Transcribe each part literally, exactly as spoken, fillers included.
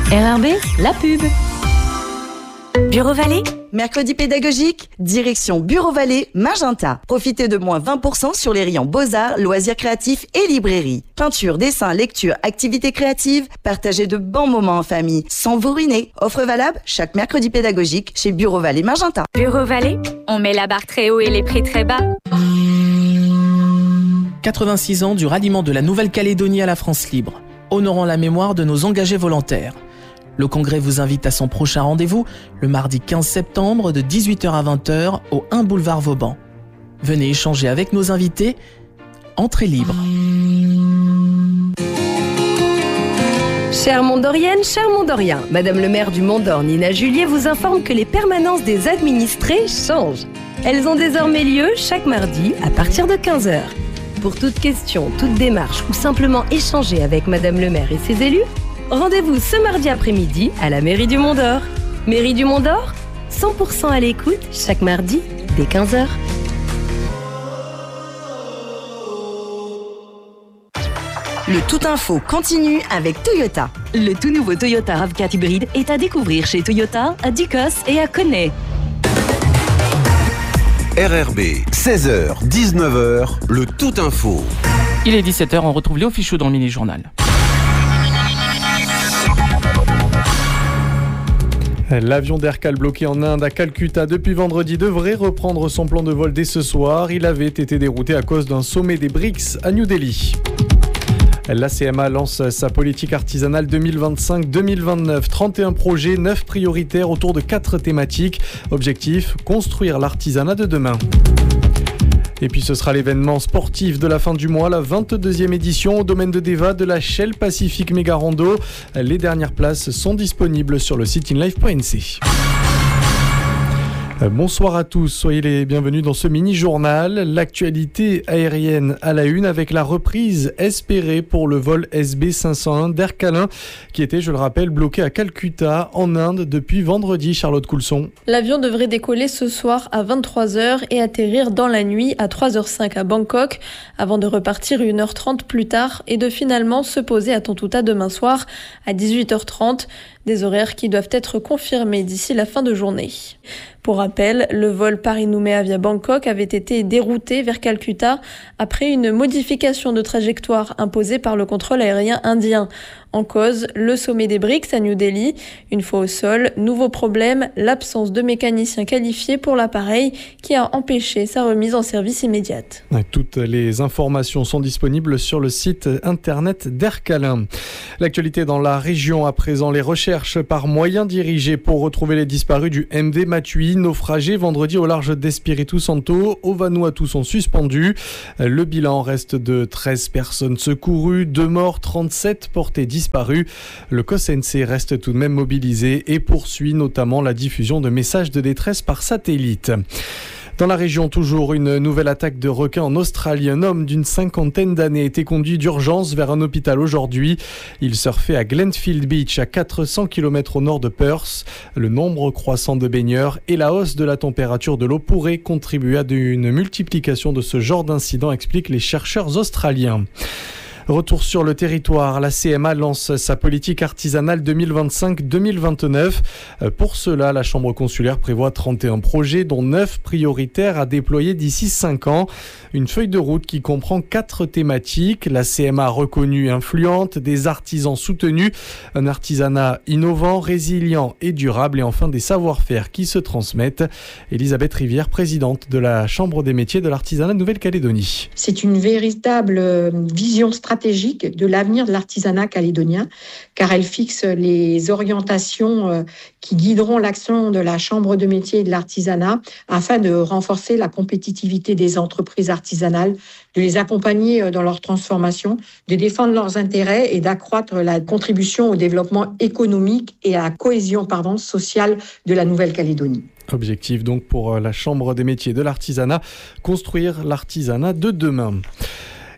R R B, la pub. Bureau Vallée. Mercredi pédagogique, direction Bureau Vallée, Magenta. Profitez de moins vingt pour cent sur les rayons Beaux-Arts, loisirs créatifs et librairie. Peinture, dessin, lecture, activités créatives, partagez de bons moments en famille, sans vous ruiner. Offre valable chaque mercredi pédagogique chez Bureau Vallée, Magenta. Bureau Vallée, on met la barre très haut et les prix très bas. quatre-vingt-six ans du ralliement de la Nouvelle-Calédonie à la France libre, honorant la mémoire de nos engagés volontaires. Le Congrès vous invite à son prochain rendez-vous, le mardi quinze septembre de dix-huit heures à vingt heures au un boulevard Vauban. Venez échanger avec nos invités. Entrée libre. Chère Mondorienne, chers Mondoriens, Madame le maire du Mont-d'Or, Nina Julier, vous informe que les permanences des administrés changent. Elles ont désormais lieu chaque mardi à partir de quinze heures. Pour toute question, toute démarche ou simplement échanger avec Madame le maire et ses élus, rendez-vous ce mardi après-midi à la mairie du Mont-d'Or. Mairie du Mont-d'Or, cent pour cent à l'écoute chaque mardi dès quinze heures. Le Tout Info continue avec Toyota. Le tout nouveau Toyota RAV quatre hybride est à découvrir chez Toyota, à Ducos et à Connay. R R B, seize heures, dix-neuf heures, le Tout Info. Il est dix-sept heures, on retrouve Léo Fichou dans le mini-journal. L'avion d'Aircal bloqué en Inde à Calcutta depuis vendredi devrait reprendre son plan de vol dès ce soir. Il avait été dérouté à cause d'un sommet des BRICS à New Delhi. La C M A lance sa politique artisanale deux mille vingt-cinq deux mille vingt-neuf. trente et un projets, neuf prioritaires autour de quatre thématiques. Objectif, construire l'artisanat de demain. Et puis ce sera l'événement sportif de la fin du mois, la vingt-deuxième édition au domaine de Deva de la Shell Pacific Mega Rando. Les dernières places sont disponibles sur le site inlife point n c. Bonsoir à tous, soyez les bienvenus dans ce mini-journal. L'actualité aérienne à la une avec la reprise espérée pour le vol S B cinq cent un d'Air Calin qui était, je le rappelle, bloqué à Calcutta en Inde depuis vendredi. Charlotte Coulson. L'avion devrait décoller ce soir à vingt-trois heures et atterrir dans la nuit à trois heures cinq à Bangkok avant de repartir une heure trente plus tard et de finalement se poser à Tontuta demain soir à dix-huit heures trente. Des horaires qui doivent être confirmés d'ici la fin de journée. Pour rappel, le vol Paris-Nouméa via Bangkok avait été dérouté vers Calcutta après une modification de trajectoire imposée par le contrôle aérien indien. En cause, le sommet des BRICS à New Delhi. Une fois au sol, nouveau problème, l'absence de mécaniciens qualifiés pour l'appareil qui a empêché sa remise en service immédiate. Toutes les informations sont disponibles sur le site internet d'Air Calin. L'actualité dans la région à présent, les recherches par moyens dirigés pour retrouver les disparus du M V Matui, naufragé vendredi au large d'Espiritu Santo. Au Vanuatu sont suspendus. Le bilan reste de treize personnes secourues, deux morts, trente-sept portés disparus. Disparu. Le C O S N C reste tout de même mobilisé et poursuit notamment la diffusion de messages de détresse par satellite. Dans la région, toujours une nouvelle attaque de requins en Australie. Un homme d'une cinquantaine d'années a été conduit d'urgence vers un hôpital aujourd'hui. Il surfait à Glenfield Beach, à quatre cents kilomètres au nord de Perth. Le nombre croissant de baigneurs et la hausse de la température de l'eau pourraient contribuer à une multiplication de ce genre d'incidents, expliquent les chercheurs australiens. Retour sur le territoire, la C M A lance sa politique artisanale deux mille vingt-cinq deux mille vingt-neuf. Pour cela, la Chambre consulaire prévoit trente et un projets, dont neuf prioritaires à déployer d'ici cinq ans. Une feuille de route qui comprend quatre thématiques. La C M A reconnue et influente, des artisans soutenus, un artisanat innovant, résilient et durable, et enfin des savoir-faire qui se transmettent. Elisabeth Rivière, présidente de la Chambre des métiers de l'artisanat de Nouvelle-Calédonie. C'est une véritable vision stratégique de l'avenir de l'artisanat calédonien, car elle fixe les orientations qui guideront l'action de la Chambre de métiers et de l'artisanat afin de renforcer la compétitivité des entreprises artisanales, de les accompagner dans leur transformation, de défendre leurs intérêts et d'accroître la contribution au développement économique et à la cohésion pardon, sociale de la Nouvelle-Calédonie. Objectif donc pour la Chambre des métiers de l'artisanat, construire l'artisanat de demain.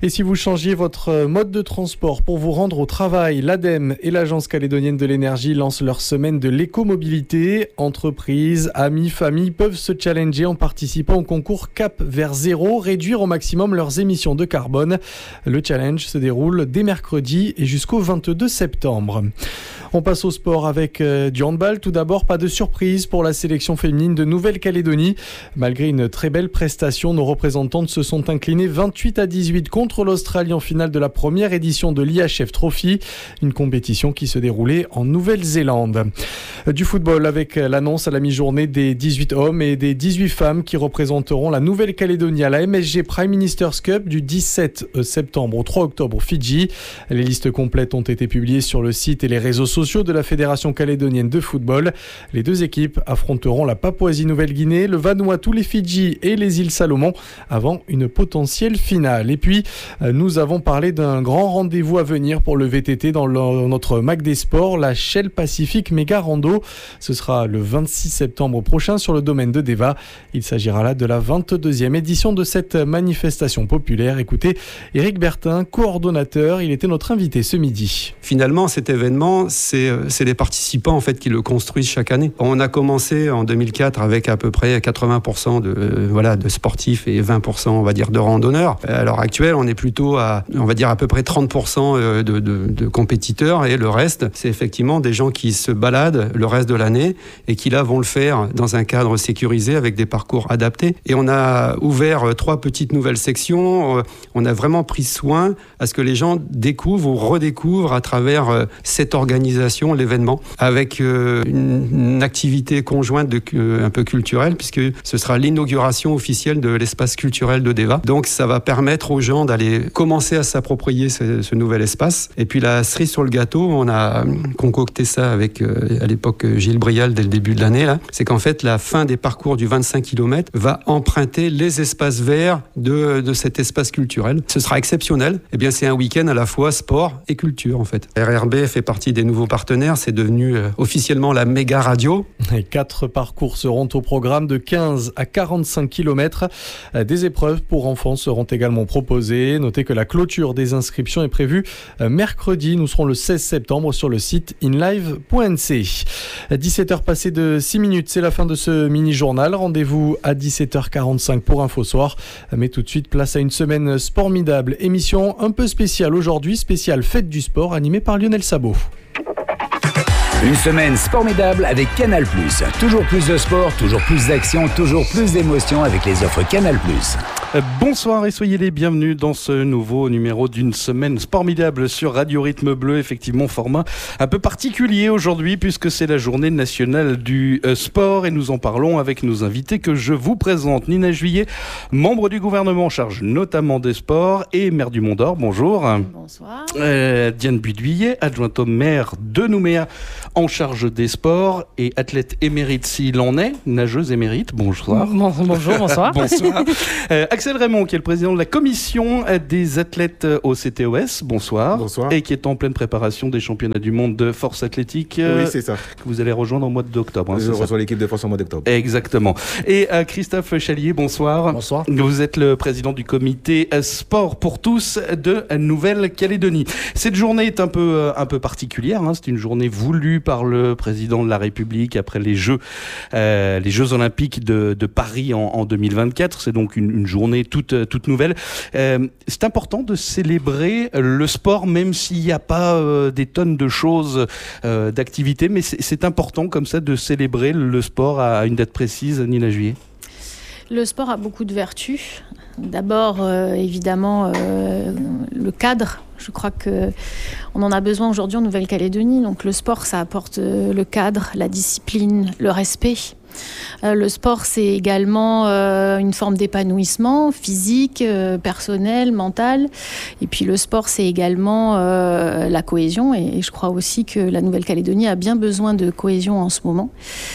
Et si vous changiez votre mode de transport pour vous rendre au travail, l'ADEME et l'Agence calédonienne de l'énergie lancent leur semaine de l'écomobilité. Entreprises, amis, familles peuvent se challenger en participant au concours Cap vers zéro, réduire au maximum leurs émissions de carbone. Le challenge se déroule dès mercredi et jusqu'au vingt-deux septembre. On passe au sport avec euh, du handball. Tout d'abord, pas de surprise pour la sélection féminine de Nouvelle-Calédonie. Malgré une très belle prestation, nos représentantes se sont inclinées vingt-huit à dix-huit contre l'Australie en finale de la première édition de l'I H F Trophy, une compétition qui se déroulait en Nouvelle-Zélande. Du football avec l'annonce à la mi-journée des dix-huit hommes et des dix-huit femmes qui représenteront la Nouvelle-Calédonie à la M S G Prime Minister's Cup du dix-sept septembre au trois octobre au Fidji. Les listes complètes ont été publiées sur le site et les réseaux sociaux de la Fédération calédonienne de football. Les deux équipes affronteront la Papouasie-Nouvelle-Guinée, le Vanuatu, les Fidji et les îles Salomon avant une potentielle finale. Et puis, nous avons parlé d'un grand rendez-vous à venir pour le V T T dans le, notre M A C des Sports, la Shell Pacific Méga Rando. Ce sera le vingt-six septembre prochain sur le domaine de Deva. Il s'agira là de la vingt-deuxième édition de cette manifestation populaire. Écoutez, Éric Bertin, coordonnateur, il était notre invité ce midi. Finalement, cet événement, c'est, c'est les participants en fait qui le construisent chaque année. On a commencé en deux mille quatre avec à peu près quatre-vingts pour cent de, euh, voilà, de sportifs et vingt pour cent on va dire de randonneurs. À l'heure actuelle, on est plutôt à, on va dire à peu près trente pour cent de, de, de compétiteurs et le reste, c'est effectivement des gens qui se baladent le reste de l'année et qui là vont le faire dans un cadre sécurisé avec des parcours adaptés. Et on a ouvert trois petites nouvelles sections. On a vraiment pris soin à ce que les gens découvrent ou redécouvrent à travers cette organisation l'événement, avec euh, une, une activité conjointe de, euh, un peu culturelle, puisque ce sera l'inauguration officielle de l'espace culturel de Deva. Donc ça va permettre aux gens d'aller commencer à s'approprier ce, ce nouvel espace. Et puis la cerise sur le gâteau, on a concocté ça avec euh, à l'époque Gilles Brial dès le début de l'année, là, c'est qu'en fait la fin des parcours du vingt-cinq kilomètres va emprunter les espaces verts de, de cet espace culturel. Ce sera exceptionnel. Eh bien c'est un week-end à la fois sport et culture en fait. R R B fait partie des nouveaux partenaires, c'est devenu euh, officiellement la méga radio. Et quatre parcours seront au programme de quinze à quarante-cinq kilomètres. Des épreuves pour enfants seront également proposées. Notez que la clôture des inscriptions est prévue mercredi. Nous serons le seize septembre sur le site inlive point n c. dix-sept heures passées de six minutes, c'est la fin de ce mini-journal. Rendez-vous à dix-sept heures quarante-cinq pour Info Soir. Mais tout de suite, place à une semaine sportmidable. Émission un peu spéciale aujourd'hui, spéciale fête du sport animée par Lionel Sabot. Une semaine sportmidable avec Canal plus. Toujours plus de sport, toujours plus d'action, toujours plus d'émotions avec les offres Canal plus. Bonsoir et soyez les bienvenus dans ce nouveau numéro d'une semaine sportmidable sur Radio Rythme Bleu. Effectivement, format un peu particulier aujourd'hui puisque c'est la journée nationale du euh, sport et nous en parlons avec nos invités que je vous présente. Nina Juillet, membre du gouvernement en charge notamment des sports et maire du Mont-d'Or. Bonjour. Bonsoir. Euh, Diane Buduillet, adjointe au maire de Nouméa en charge des sports et athlète émérite s'il en est, nageuse émérite. Bonsoir. Bon, bonjour, bonsoir. Bonsoir. Euh, Axel Raymond, qui est le président de la commission des athlètes au C T O S. Bonsoir. Bonsoir. Et qui est en pleine préparation des championnats du monde de force athlétique. Oui, c'est ça. Que vous allez rejoindre au mois d'octobre. Hein, Je reçois l'équipe de force au mois d'octobre. Exactement. Et euh, Christophe Chalier, bonsoir. Bonsoir. Vous êtes le président du comité Sport pour tous de Nouvelle-Calédonie. Cette journée est un peu, un peu particulière. Hein. C'est une journée voulue par le président de la République après les Jeux, euh, les Jeux Olympiques de, de Paris en, en deux mille vingt-quatre. C'est donc une, une journée toute, toute nouvelle. Euh, c'est important de célébrer le sport, même s'il n'y a pas euh, des tonnes de choses, euh, d'activités, mais c'est, c'est important comme ça de célébrer le sport à une date précise. Nina Juillet. Le sport a beaucoup de vertus. D'abord, euh, évidemment, euh, le cadre. Je crois qu'on en a besoin aujourd'hui en Nouvelle-Calédonie. Donc le sport, ça apporte euh, le cadre, la discipline, le respect. Euh, le sport, c'est également euh, une forme d'épanouissement physique, euh, personnel, mental. Et puis le sport, c'est également euh, la cohésion. Et, et je crois aussi que la Nouvelle-Calédonie a bien besoin de cohésion en ce moment.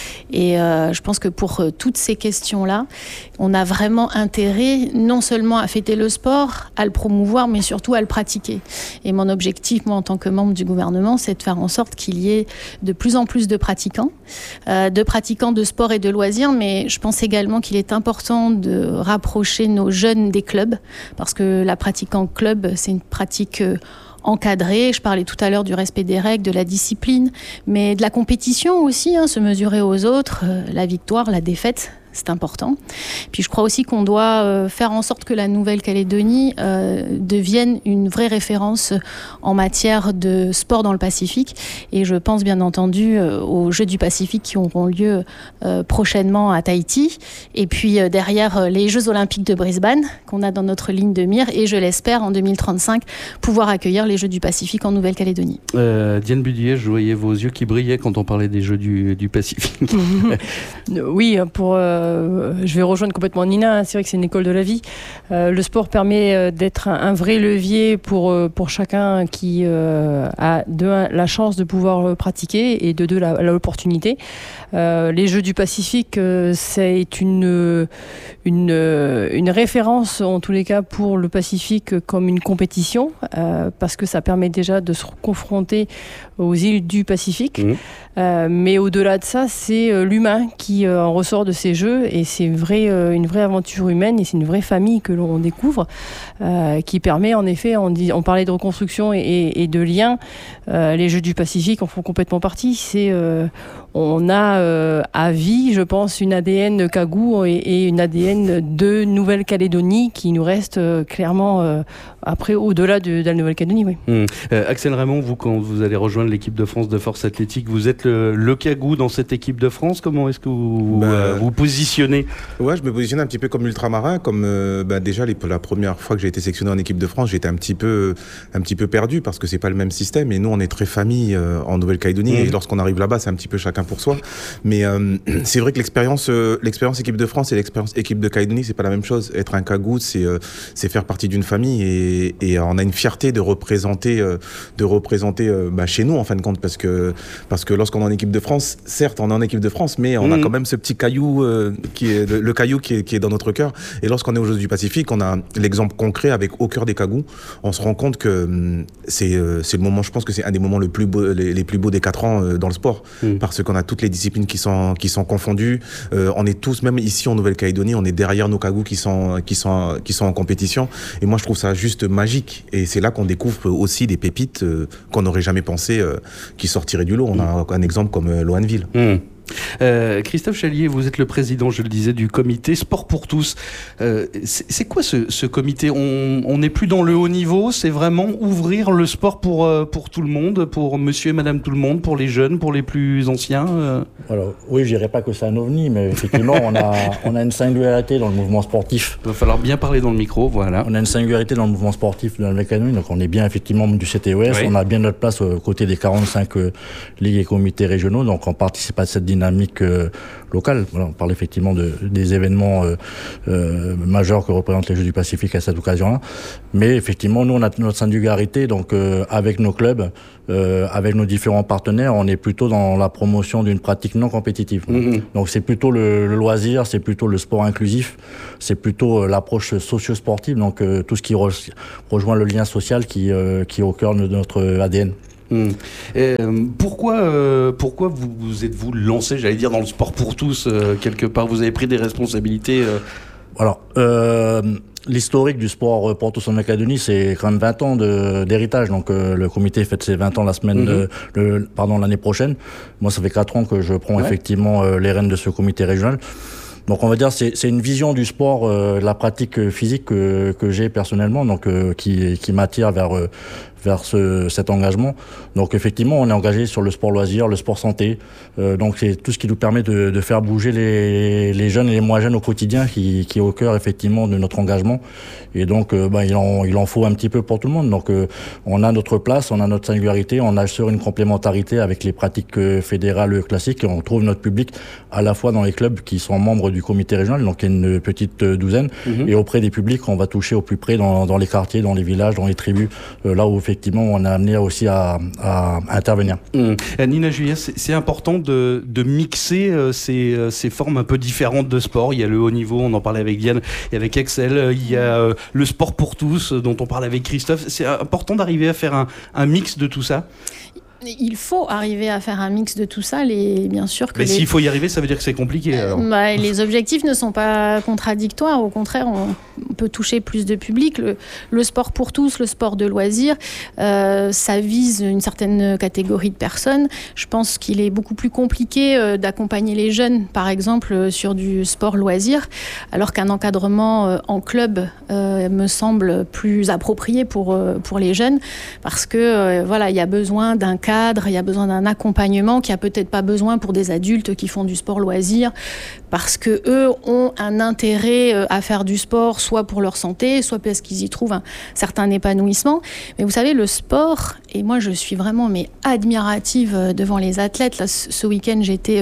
Et euh, je pense que pour euh, toutes ces questions-là, on a vraiment intérêt non seulement à fêter le sport, à le promouvoir, mais surtout à le pratiquer. Et mon objectif, moi, en tant que membre du gouvernement, c'est de faire en sorte qu'il y ait de plus en plus de pratiquants, euh, de pratiquants de sport sport et de loisirs, mais je pense également qu'il est important de rapprocher nos jeunes des clubs, parce que la pratique en club, c'est une pratique encadrée. Je parlais tout à l'heure du respect des règles, de la discipline, mais de la compétition aussi, hein, se mesurer aux autres, euh, la victoire, la défaite. C'est important. Puis je crois aussi qu'on doit euh, faire en sorte que la Nouvelle-Calédonie euh, devienne une vraie référence en matière de sport dans le Pacifique. Et je pense bien entendu euh, aux Jeux du Pacifique qui auront lieu euh, prochainement à Tahiti. Et puis euh, derrière euh, les Jeux Olympiques de Brisbane qu'on a dans notre ligne de mire. Et je l'espère en deux mille trente-cinq pouvoir accueillir les Jeux du Pacifique en Nouvelle-Calédonie. Euh, Diane Budier, je voyais vos yeux qui brillaient quand on parlait des Jeux du, du Pacifique. Oui, pour... Euh je vais rejoindre complètement Nina, c'est vrai que c'est une école de la vie. Euh, le sport permet d'être un, un vrai levier pour, pour chacun qui euh, a de un, la chance de pouvoir pratiquer et de deux la, l'opportunité. Euh, les Jeux du Pacifique, euh, c'est une, une, une référence en tous les cas pour le Pacifique comme une compétition, euh, parce que ça permet déjà de se confronter aux îles du Pacifique. Mmh. Euh, mais au-delà de ça, c'est euh, l'humain qui euh, en ressort de ces jeux, et c'est vrai, euh, une vraie aventure humaine, et c'est une vraie famille que l'on découvre, euh, qui permet en effet, on, dit, on parlait de reconstruction et, et, et de liens, euh, les Jeux du Pacifique en font complètement partie. C'est, euh, on a euh, à vie, je pense, une A D N Kagou et, et une A D N de Nouvelle-Calédonie qui nous reste euh, clairement euh, après au-delà de, de la Nouvelle-Calédonie. Oui. Mmh. Euh, Axel Raymond, vous, quand vous allez rejoindre l'équipe de France de force athlétique, vous êtes le, le Kagou dans cette équipe de France. Comment est-ce que vous ben, euh, vous positionnez? Ouais, je me positionne un petit peu comme ultramarin, comme euh, ben déjà les, la première fois que j'ai été sélectionné en équipe de France, j'étais un petit peu un petit peu perdu parce que c'est pas le même système, et nous on est très famille euh, en Nouvelle-Calédonie, mmh. et lorsqu'on arrive là-bas, c'est un petit peu chacun pour soi. Mais euh, c'est vrai que l'expérience euh, l'expérience équipe de France et l'expérience équipe de Calédonie, c'est pas la même chose. Être un Kagou, c'est euh, c'est faire partie d'une famille, et, et on a une fierté de représenter euh, de représenter euh, bah, chez nous en fin de compte, parce que parce que lorsqu'on est en équipe de France, certes on est en équipe de France, mais on mmh. a quand même ce petit caillou euh, qui est le, le caillou qui est, qui est dans notre cœur. Et lorsqu'on est aux Jeux du Pacifique, on a l'exemple concret avec Au cœur des Kagous. On se rend compte que c'est euh, c'est le moment, je pense que c'est un des moments le plus beau, les, les plus beaux des quatre ans euh, dans le sport, mmh. parce qu'on a toutes les disciplines qui sont qui sont confondues. Euh, on est tous, même ici en Nouvelle-Calédonie, on est derrière nos Kagous qui sont qui sont qui sont en compétition. Et moi je trouve ça juste magique. Et c'est là qu'on découvre aussi des pépites euh, qu'on n'aurait jamais pensé euh, qui sortiraient du lot. On a un exemple comme euh, Loanville. Mmh. Euh, Christophe Chalier, vous êtes le président, je le disais, du comité Sport pour tous. Euh, c'est, c'est quoi ce, ce comité? On n'est plus dans le haut niveau, c'est vraiment ouvrir le sport pour, euh, pour tout le monde, pour monsieur et madame tout le monde, pour les jeunes, pour les plus anciens euh... Alors, oui, je dirais pas que c'est un ovni, mais effectivement, on a, on a une singularité dans le mouvement sportif. Il va falloir bien parler dans le micro, voilà. On a une singularité dans le mouvement sportif de la Nouvelle-Calédonie, donc on est bien effectivement du C T O S, oui. On a bien notre place aux côtés des quarante-cinq euh, ligues et comités régionaux, donc on participe à cette dynamique dynamique euh, locale. Voilà, on parle effectivement de, des événements euh, euh, majeurs que représentent les Jeux du Pacifique à cette occasion-là. Mais effectivement, nous, on a notre singularité, donc euh, avec nos clubs, euh, avec nos différents partenaires, on est plutôt dans la promotion d'une pratique non compétitive. Mmh. Donc c'est plutôt le, le loisir, c'est plutôt le sport inclusif, c'est plutôt euh, l'approche socio-sportive, donc euh, tout ce qui re- rejoint le lien social qui, euh, qui est au cœur de notre A D N. Mmh. Et, euh, pourquoi, euh, pourquoi vous, vous êtes-vous lancé, j'allais dire, dans le sport pour tous, euh, quelque part? Vous avez pris des responsabilités euh... Alors, euh, l'historique du sport pour tous en Nouvelle-Calédonie, c'est quand même vingt ans de, d'héritage. Donc, euh, le comité fête ses vingt ans la semaine, mmh. de, le, pardon, l'année prochaine. Moi, ça fait quatre ans que je prends ouais. effectivement euh, les rênes de ce comité régional. Donc on va dire c'est c'est une vision du sport, euh, de la pratique physique que que j'ai personnellement, donc euh, qui qui m'attire vers euh, vers ce, cet engagement. Donc effectivement, on est engagé sur le sport loisir, le sport santé. Euh, donc c'est tout ce qui nous permet de, de faire bouger les, les jeunes et les moins jeunes au quotidien, qui, qui est au cœur effectivement de notre engagement. Et donc, euh, bah, il en, il en faut un petit peu pour tout le monde. Donc, euh, on a notre place, on a notre singularité, on assure une complémentarité avec les pratiques euh, fédérales classiques, et on trouve notre public à la fois dans les clubs qui sont membres du comité régional, donc il y a une petite euh, douzaine, mmh. et auprès des publics, on va toucher au plus près dans, dans les quartiers, dans les villages, dans les tribus, euh, là où effectivement on a amené aussi à, à intervenir. Mmh. Nina Juliet, c'est, c'est important de, de mixer euh, ces, euh, ces formes un peu différentes de sport. Il y a le haut niveau, on en parlait avec Diane et avec Axel, il y a euh, le sport pour tous, dont on parle avec Christophe. C'est important d'arriver à faire un, un mix de tout ça? il faut arriver à faire un mix de tout ça. Les, bien sûr que Mais les... s'il faut y arriver, ça veut dire que c'est compliqué. Alors. Bah, les objectifs ne sont pas contradictoires. Au contraire, on, on peut toucher plus de public. Le, le sport pour tous, le sport de loisirs, euh, ça vise une certaine catégorie de personnes. Je pense qu'il est beaucoup plus compliqué euh, d'accompagner les jeunes, par exemple, euh, sur du sport loisir, alors qu'un encadrement euh, en club euh, me semble plus approprié pour, euh, pour les jeunes, parce que euh, voilà, il y a besoin d'un cadre, il y a besoin d'un accompagnement qui a peut-être pas besoin pour des adultes qui font du sport loisir, parce que eux ont un intérêt à faire du sport, soit pour leur santé, soit parce qu'ils y trouvent un certain épanouissement. Mais vous savez, le sport, et moi je suis vraiment mais admirative devant les athlètes. Là, ce week-end, j'étais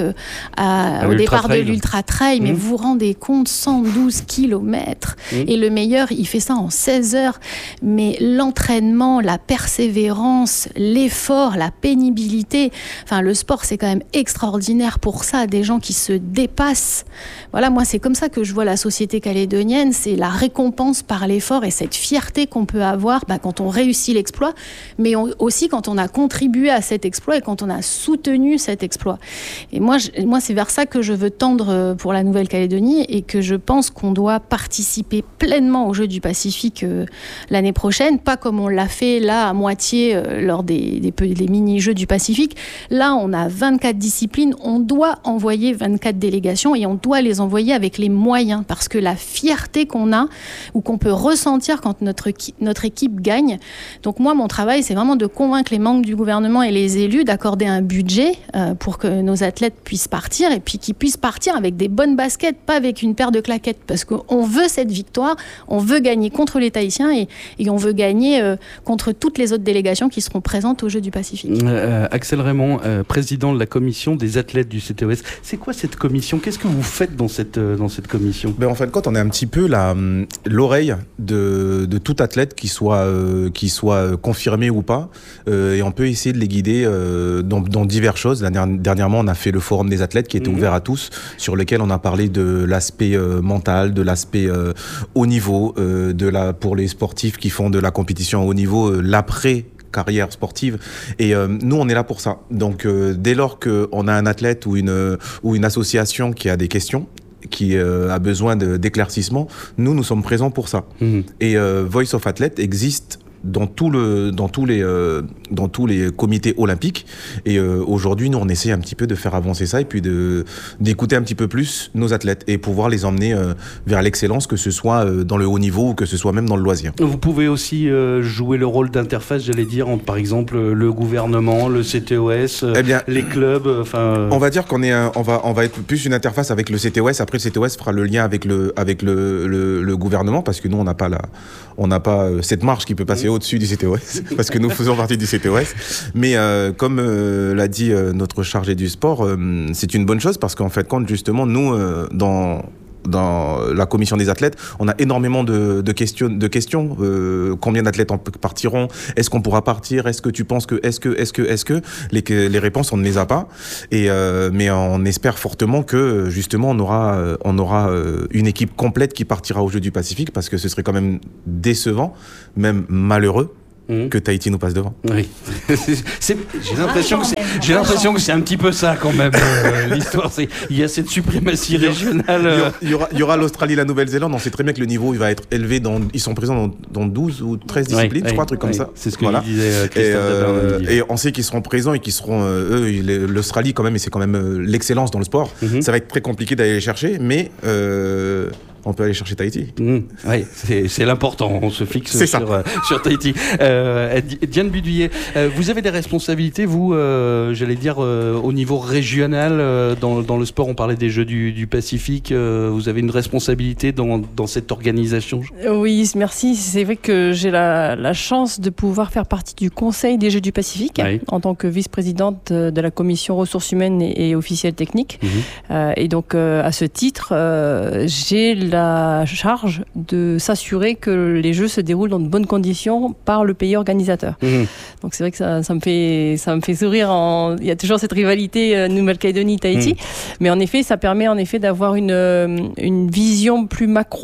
à, à au départ de l'Ultra Trail, mais mmh. vous vous rendez compte, cent douze kilomètres, mmh. et le meilleur, il fait ça en seize heures. Mais l'entraînement, la persévérance, l'effort, la pénibilité, enfin le sport, c'est quand même extraordinaire pour ça, des gens qui se dépassent. Voilà, moi c'est comme ça que je vois la société calédonienne, c'est la récompense par l'effort et cette fierté qu'on peut avoir bah, quand on réussit l'exploit, mais on, aussi quand on a contribué à cet exploit et quand on a soutenu cet exploit. Et moi, je, moi c'est vers ça que je veux tendre pour la Nouvelle-Calédonie et que je pense qu'on doit participer pleinement aux Jeux du Pacifique euh, l'année prochaine, pas comme on l'a fait là à moitié euh, lors des, des, des mini-Jeux du Pacifique. Là, on a vingt-quatre disciplines, on doit envoyer vingt-quatre délégations et on doit les envoyer avec les moyens, parce que la fierté qu'on a ou qu'on peut ressentir quand notre, notre équipe gagne. Donc moi, mon travail, c'est vraiment de convaincre les membres du gouvernement et les élus d'accorder un budget euh, pour que nos athlètes puissent partir et puis qu'ils puissent partir avec des bonnes baskets, pas avec une paire de claquettes, parce qu'on veut cette victoire, on veut gagner contre les Tahitiens et, et on veut gagner euh, contre toutes les autres délégations qui seront présentes aux Jeux du Pacifique. Euh, Axel Raymond, euh, président de la commission des athlètes du C T O S. C'est quoi cette commission ? Qu'est-ce que vous faites dans cette, euh, dans cette commission ? Ben, en fin de compte, on est un petit peu la, l'oreille de, de tout athlète qui soit, euh, qui soit confirmé ou pas. Euh, et on peut essayer de les guider euh, dans, dans diverses choses. La dernière, dernièrement, on a fait le forum des athlètes qui était mmh. ouvert à tous, sur lequel on a parlé de l'aspect euh, mental, de l'aspect euh, haut niveau, euh, de la, pour les sportifs qui font de la compétition à haut niveau, euh, l'après carrière sportive, et euh, nous on est là pour ça. Donc euh, dès lors qu'on a un athlète ou une, ou une association qui a des questions, qui euh, a besoin de, d'éclaircissement, nous nous sommes présents pour ça. Mmh. Et euh, Voice of Athlete existe dans tout le dans tous les euh, dans tous les comités olympiques, et euh, aujourd'hui nous on essaie un petit peu de faire avancer ça et puis de d'écouter un petit peu plus nos athlètes et pouvoir les emmener euh, vers l'excellence, que ce soit euh, dans le haut niveau ou que ce soit même dans le loisir. Vous pouvez aussi euh, jouer le rôle d'interface, j'allais dire, entre par exemple le gouvernement, le C T O S, euh, eh bien, les clubs, enfin euh... on va dire qu'on est un, on va on va être plus une interface avec le C T O S. Après le C T O S fera le lien avec le avec le le, le gouvernement, parce que nous on n'a pas la on n'a pas euh, cette marge qui peut passer mmh. au-dessus du C T O S, parce que nous faisons partie du C T O S. Mais euh, comme euh, l'a dit euh, notre chargé du sport, euh, c'est une bonne chose, parce qu'en fait, quand justement, nous, euh, dans... dans la commission des athlètes, on a énormément de, de questions. De questions. Euh, combien d'athlètes en partiront ? Est-ce qu'on pourra partir ? Est-ce que tu penses que, est-ce que, est-ce que, est-ce que les, les réponses, on ne les a pas. Et euh, mais on espère fortement que justement on aura, on aura une équipe complète qui partira aux Jeux du Pacifique, parce que ce serait quand même décevant, même malheureux, Mmh. que Tahiti nous passe devant. Oui. c'est, j'ai l'impression, ah, que c'est, j'ai l'impression que c'est un petit peu ça quand même, euh, l'histoire. C'est, il y a cette suprématie régionale. Euh... Il, y aura, il y aura l'Australie et la Nouvelle-Zélande. On sait très bien que le niveau il va être élevé. Dans, ils sont présents dans, dans douze ou treize disciplines, oui, je crois, un truc oui, comme ça. C'est ce que voilà. disait euh, Christophe. Et, euh, et on sait qu'ils seront présents et qu'ils seront... Euh, eux, l'Australie quand même, et c'est quand même euh, l'excellence dans le sport. Mmh. Ça va être très compliqué d'aller les chercher, mais... Euh, on peut aller chercher Tahiti. Mmh, oui, c'est, c'est l'important. On se fixe sur, euh, sur Tahiti. Euh, Diane Buduyer, euh, vous avez des responsabilités, vous, euh, j'allais dire, euh, au niveau régional, euh, dans, dans le sport, on parlait des Jeux du, du Pacifique. Euh, vous avez une responsabilité dans, dans cette organisation ? Oui, merci. C'est vrai que j'ai la, la chance de pouvoir faire partie du Conseil des Jeux du Pacifique, oui. en tant que vice-présidente de la commission ressources humaines et, et officielle technique. Mmh. Euh, et donc, euh, à ce titre, euh, j'ai la la charge de s'assurer que les Jeux se déroulent dans de bonnes conditions par le pays organisateur. Mmh. Donc c'est vrai que ça, ça, me fait, ça me fait sourire. En... Il y a toujours cette rivalité euh, Nouvelle-Calédonie-Tahiti. Mmh. Mais en effet, ça permet en effet d'avoir une, une vision plus macro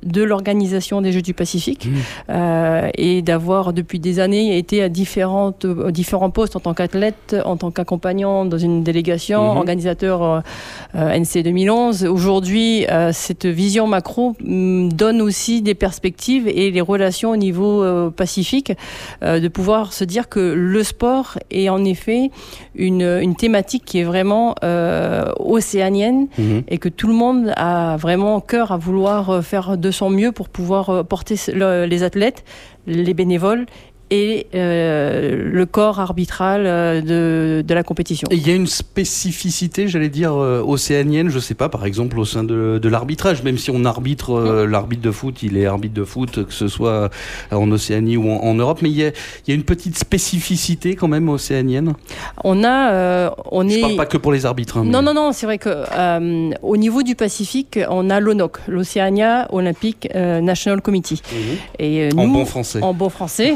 de l'organisation des Jeux du Pacifique mmh. euh, et d'avoir depuis des années été à différentes, euh, différents postes en tant qu'athlète, en tant qu'accompagnant dans une délégation, mmh. organisateur euh, euh, N C deux mille onze. Aujourd'hui, euh, cette vision macro mm, donne aussi des perspectives et les relations au niveau euh, Pacifique, euh, de pouvoir se dire que le sport est en effet une, une thématique qui est vraiment euh, océanienne mmh. et que tout le monde a vraiment cœur à vouloir faire de son mieux pour pouvoir porter le, les athlètes, les bénévoles et euh, le corps arbitral de, de la compétition. Et il y a une spécificité, j'allais dire, euh, océanienne, je ne sais pas, par exemple au sein de, de l'arbitrage, même si on arbitre, euh, l'arbitre de foot, il est arbitre de foot, que ce soit en Océanie ou en, en Europe, mais il y, a, il y a une petite spécificité quand même océanienne. On a... Euh, on je ne est... parle pas que pour les arbitres. Hein, mais... Non, non, non, c'est vrai que euh, au niveau du Pacifique, on a l'O N O C, l'Oceania Olympic euh, National Committee. Mmh. Et, euh, nous, en bon français. En bon français.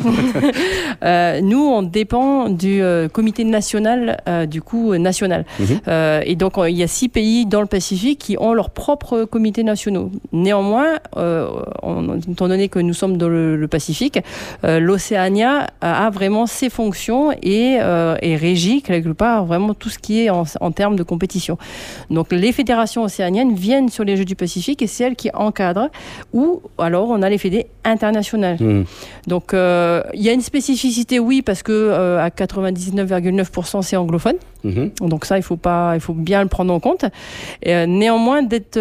Euh, nous, on dépend du euh, comité national, euh, du coup national. Mmh. Euh, et donc, il y a six pays dans le Pacifique qui ont leurs propres comités nationaux. Néanmoins, euh, on, étant donné que nous sommes dans le, le Pacifique, euh, l'Océania a, a vraiment ses fonctions et, euh, et régit quelque part vraiment tout ce qui est en, en termes de compétition. Donc, les fédérations océaniennes viennent sur les Jeux du Pacifique et c'est elles qui encadrent. Ou alors, on a les fédés internationales. Mmh. Donc, il euh, y a une spécificité, oui, parce que euh, à quatre-vingt-dix-neuf virgule neuf pour cent c'est anglophone. Mmh. Donc ça, il faut pas, il faut bien le prendre en compte. Et, euh, néanmoins, d'être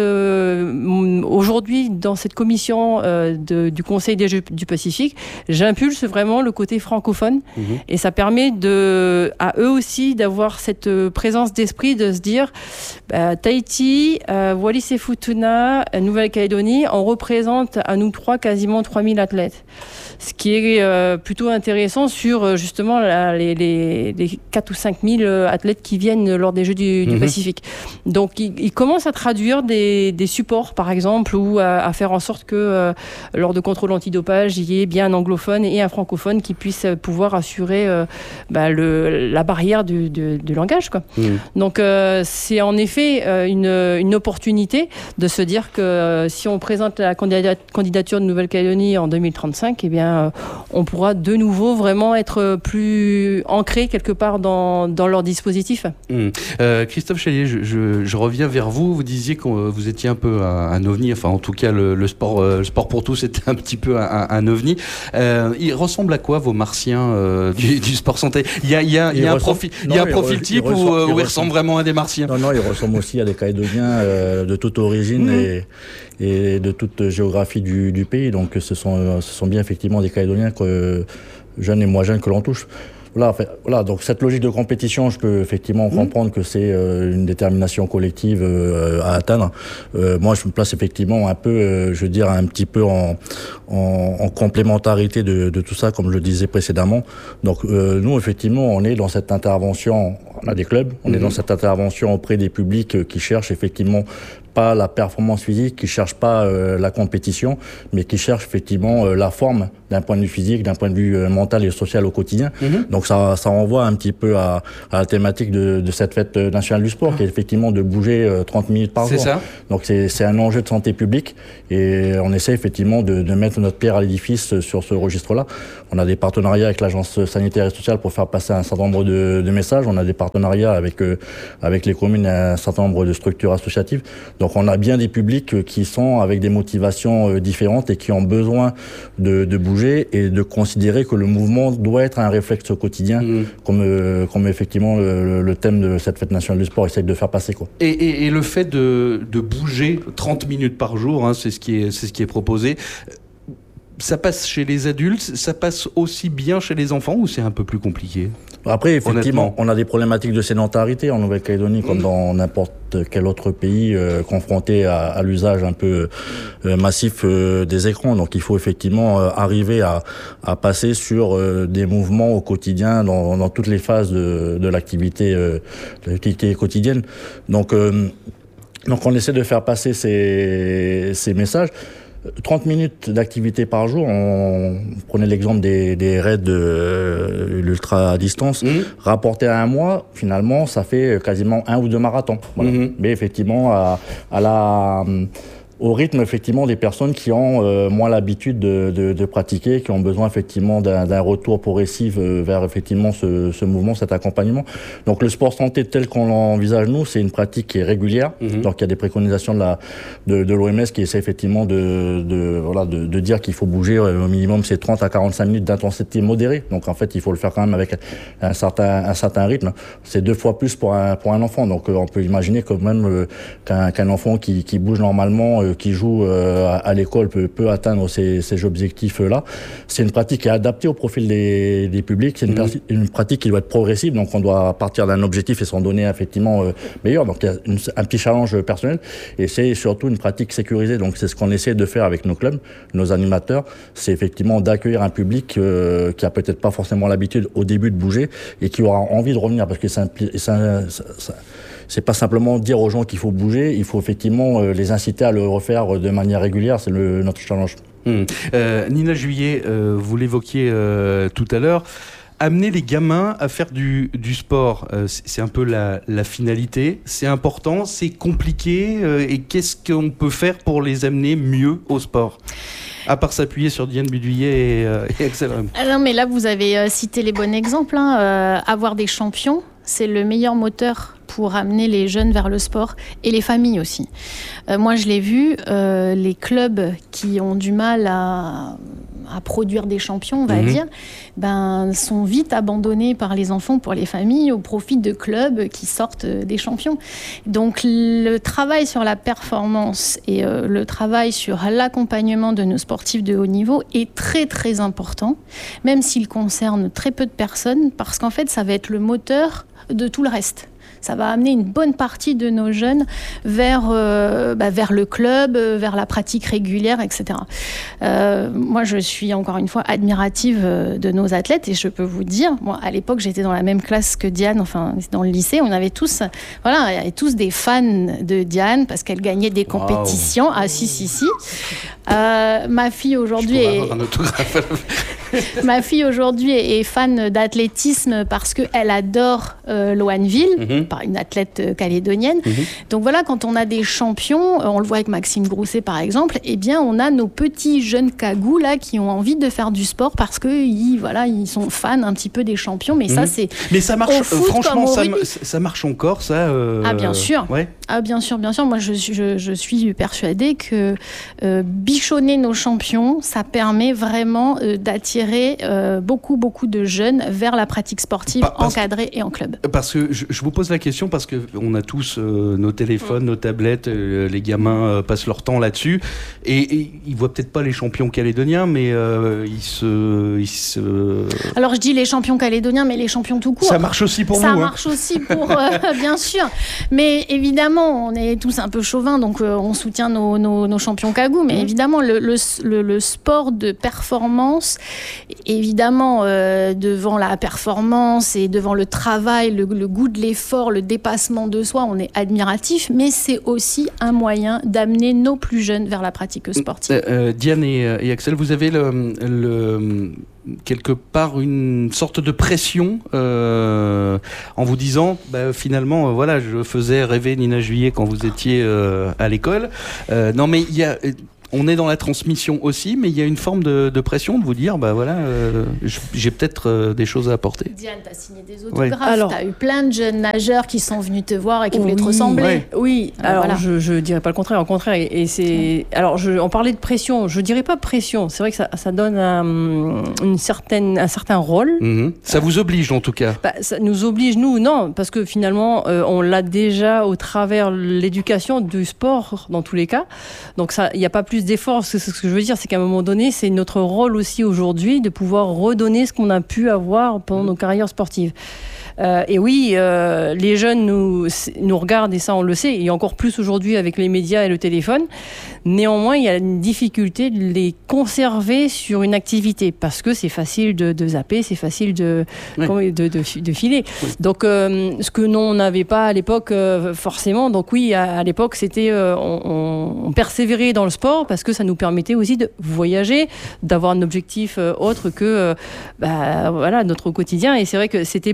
euh, aujourd'hui dans cette commission euh, de, du Conseil des Jeux du Pacifique, j'impulse vraiment le côté francophone mmh. et ça permet de, à eux aussi d'avoir cette présence d'esprit, de se dire bah, Tahiti, euh, Wallis et Futuna, Nouvelle-Calédonie, on représente à nous trois quasiment trois mille athlètes. Ce qui est euh, plutôt intéressant sur justement la, les, les, les quatre ou cinq mille athlètes qui viennent lors des Jeux du, du mmh. Pacifique. Donc, ils, ils commencent à traduire des, des supports, par exemple, ou à, à faire en sorte que euh, lors de contrôles antidopage, il y ait bien un anglophone et un francophone qui puissent pouvoir assurer euh, bah, le, la barrière du, du, du langage, quoi. Mmh. Donc, euh, c'est en effet euh, une, une opportunité de se dire que euh, si on présente la candidat, candidature de Nouvelle-Calédonie en deux mille trente-cinq, eh bien, euh, on pourra de nouveau vraiment être plus ancré quelque part dans, dans leur dispositif. Mmh. Euh, Christophe Chalier, je, je, je reviens vers vous. Vous disiez que vous étiez un peu un, un ovni, enfin en tout cas le, le, sport, euh, le sport pour tous était un petit peu un, un, un ovni. Euh, il ressemble à quoi vos martiens euh, du, du sport santé? Il y a, il y a, il y a un profil, non, il y a un profil type il ressemble, où, il, où il ressemble vraiment à des martiens? Non, non, il ressemble aussi à des Calédoniens euh, de toute origine mmh. et, et de toute géographie du, du pays. Donc ce sont, ce sont bien effectivement des Calédoniens que, jeunes et moins jeunes que l'on touche. Voilà, voilà, donc cette logique de compétition, je peux effectivement mmh. comprendre que c'est euh, une détermination collective euh, à atteindre. Euh, moi, je me place effectivement un peu, euh, je veux dire, un petit peu en, en, en complémentarité de, de tout ça, comme je le disais précédemment. Donc, euh, nous, effectivement, on est dans cette intervention, on a des clubs, on mmh. est dans cette intervention auprès des publics qui cherchent effectivement pas la performance physique, qui cherche pas euh, la compétition, mais qui cherche effectivement euh, la forme d'un point de vue physique, d'un point de vue euh, mental et social au quotidien. Mm-hmm. Donc ça, ça renvoie un petit peu à, à la thématique de, de cette fête nationale du sport, ah. qui est effectivement de bouger euh, trente minutes par c'est jour. Ça. Donc c'est, c'est un enjeu de santé publique et on essaie effectivement de, de mettre notre pierre à l'édifice sur ce registre-là. On a des partenariats avec l'Agence sanitaire et sociale pour faire passer un certain nombre de, de messages. On a des partenariats avec, euh, avec les communes et un certain nombre de structures associatives. Donc on a bien des publics qui sont avec des motivations différentes et qui ont besoin de, de bouger et de considérer que le mouvement doit être un réflexe quotidien, mmh. comme, comme effectivement le, le thème de cette fête nationale du sport essaie de faire passer, quoi. Et, et, et le fait de, de bouger trente minutes par jour, hein, c'est ce qui est, c'est ce qui est proposé. Ça passe chez les adultes, ça passe aussi bien chez les enfants ou c'est un peu plus compliqué? Après, effectivement, on a des problématiques de sédentarité en Nouvelle-Calédonie, comme dans n'importe quel autre pays euh, confronté à, à l'usage un peu euh, massif euh, des écrans. Donc, il faut effectivement euh, arriver à, à passer sur euh, des mouvements au quotidien dans, dans toutes les phases de, de l'activité, euh, de l'activité quotidienne. Donc, euh, donc, on essaie de faire passer ces, ces messages. trente minutes d'activité par jour, on prenait l'exemple des, des raids de euh, l'ultra à distance, mmh. rapporté à un mois, finalement, ça fait quasiment un ou deux marathons. Voilà. Mmh. Mais effectivement, à, à la... au rythme effectivement des personnes qui ont euh, moins l'habitude de, de, de pratiquer, qui ont besoin effectivement d'un, d'un retour progressif euh, vers effectivement ce, ce mouvement, cet accompagnement. Donc le sport santé tel qu'on l'envisage nous, c'est une pratique qui est régulière. Mmh. Donc il y a des préconisations de la de, de l'O M S qui essaie effectivement de, de voilà de, de dire qu'il faut bouger euh, au minimum c'est trente à quarante-cinq minutes d'intensité modérée. Donc en fait il faut le faire quand même avec un certain un certain rythme. C'est deux fois plus pour un pour un enfant. Donc euh, on peut imaginer quand même euh, qu'un, qu'un enfant qui, qui bouge normalement qui joue euh, à, à l'école peut, peut atteindre ces, ces objectifs-là. C'est une pratique qui est adaptée au profil des, des publics. C'est une, mmh. une pratique qui doit être progressive, donc on doit partir d'un objectif et s'en donner effectivement euh, meilleur. Donc il y a une, un petit challenge personnel et c'est surtout une pratique sécurisée. Donc c'est ce qu'on essaie de faire avec nos clubs, nos animateurs. C'est effectivement d'accueillir un public euh, qui a peut-être pas forcément l'habitude au début de bouger et qui aura envie de revenir parce que ça, ça, ça, ça c'est pas simplement dire aux gens qu'il faut bouger, il faut effectivement euh, les inciter à le refaire de manière régulière, c'est le, notre challenge. Mmh. Euh, Nina Juillet, euh, vous l'évoquiez euh, tout à l'heure, amener les gamins à faire du, du sport, euh, c'est, c'est un peu la, la finalité, c'est important, c'est compliqué, euh, et qu'est-ce qu'on peut faire pour les amener mieux au sport ? À part s'appuyer sur Diane Buduillet et, euh, et Axel Rum. Ah non, mais là, vous avez euh, cité les bons exemples. Hein. Euh, avoir des champions, c'est le meilleur moteur pour amener les jeunes vers le sport et les familles aussi. Euh, moi, je l'ai vu, euh, les clubs qui ont du mal à, à produire des champions, on va mmh. dire, ben, sont vite abandonnés par les enfants pour les familles au profit de clubs qui sortent des champions. Donc, le travail sur la performance et euh, le travail sur l'accompagnement de nos sportifs de haut niveau est très, très important, même s'il concerne très peu de personnes, parce qu'en fait, ça va être le moteur de tout le reste. Ça va amener une bonne partie de nos jeunes vers, euh, bah, vers le club, vers la pratique régulière, et cetera. Euh, moi, je suis encore une fois admirative de nos athlètes et je peux vous dire, moi, à l'époque, j'étais dans la même classe que Diane, enfin, dans le lycée, on avait tous, voilà, il y avait tous des fans de Diane parce qu'elle gagnait des compétitions. Wow. Ah, si, si, si. Euh, ma fille aujourd'hui est... ma fille aujourd'hui est fan d'athlétisme parce qu'elle adore euh, Loanville, mm-hmm. une athlète calédonienne. Mmh. Donc voilà, quand on a des champions, on le voit avec Maxime Grousset par exemple, eh bien on a nos petits jeunes cagous là qui ont envie de faire du sport parce que ils, voilà, ils sont fans un petit peu des champions. Mais mmh. ça c'est. Mais ça marche. Foot, euh, franchement, ça, ça marche encore, ça. Euh... Ah bien sûr. Ouais. Ah bien sûr, bien sûr. Moi je, je, je suis persuadée que euh, bichonner nos champions, ça permet vraiment euh, d'attirer euh, beaucoup beaucoup de jeunes vers la pratique sportive pa- encadrée et en club. Parce que je, je vous pose la question parce qu'on a tous euh, nos téléphones, mmh. nos tablettes, euh, les gamins euh, passent leur temps là-dessus et, et ils voient peut-être pas les champions calédoniens, mais euh, ils, se, ils se... Alors je dis les champions calédoniens, mais les champions tout court. Ça marche aussi pour Ça vous. Ça marche hein. aussi pour, euh, bien sûr. Mais évidemment, on est tous un peu chauvins, donc euh, on soutient nos, nos, nos champions cagous. Mais mmh. évidemment, le, le, le, le sport de performance, évidemment, euh, devant la performance et devant le travail, le, le goût de l'effort, le dépassement de soi, on est admiratif, mais c'est aussi un moyen d'amener nos plus jeunes vers la pratique sportive. Euh, euh, Diane et, et Axel, vous avez le, le, quelque part une sorte de pression euh, en vous disant, bah, finalement, euh, voilà, je faisais rêver Nina Juillet quand vous étiez euh, à l'école. Euh, non, mais il y a... On est dans la transmission aussi, mais il y a une forme de, de pression de vous dire, bah voilà, euh, j'ai peut-être euh, des choses à apporter. Diane, tu as signé des autographes, ouais. tu as eu plein de jeunes nageurs qui sont venus te voir et qui oui, voulaient te ressembler. Ouais. Oui, euh, alors voilà. je ne dirais pas le contraire, au contraire. Et, et c'est, ouais. Alors, je, on parlait de pression, je ne dirais pas pression, c'est vrai que ça, ça donne un, une certaine, un certain rôle. Mmh. Ça euh, vous oblige en tout cas bah, ça nous oblige, nous, non, parce que finalement, euh, on l'a déjà au travers l'éducation du sport, dans tous les cas. Donc, il n'y a pas plus d'efforts. Ce que je veux dire, c'est qu'à un moment donné, c'est notre rôle aussi aujourd'hui de pouvoir redonner ce qu'on a pu avoir pendant nos carrières sportives. Euh, et oui, euh, les jeunes nous, nous regardent et ça on le sait, et encore plus aujourd'hui avec les médias et le téléphone. Néanmoins, il y a une difficulté de les conserver sur une activité parce que c'est facile de, de zapper, c'est facile de, oui. de, de, de filer. Oui. Donc, euh, ce que nous, on n'avait pas à l'époque euh, forcément. Donc oui, à, à l'époque, c'était euh, on, on persévérait dans le sport parce que ça nous permettait aussi de voyager, d'avoir un objectif euh, autre que euh, bah, voilà, notre quotidien. Et c'est vrai que c'était plus stimulant.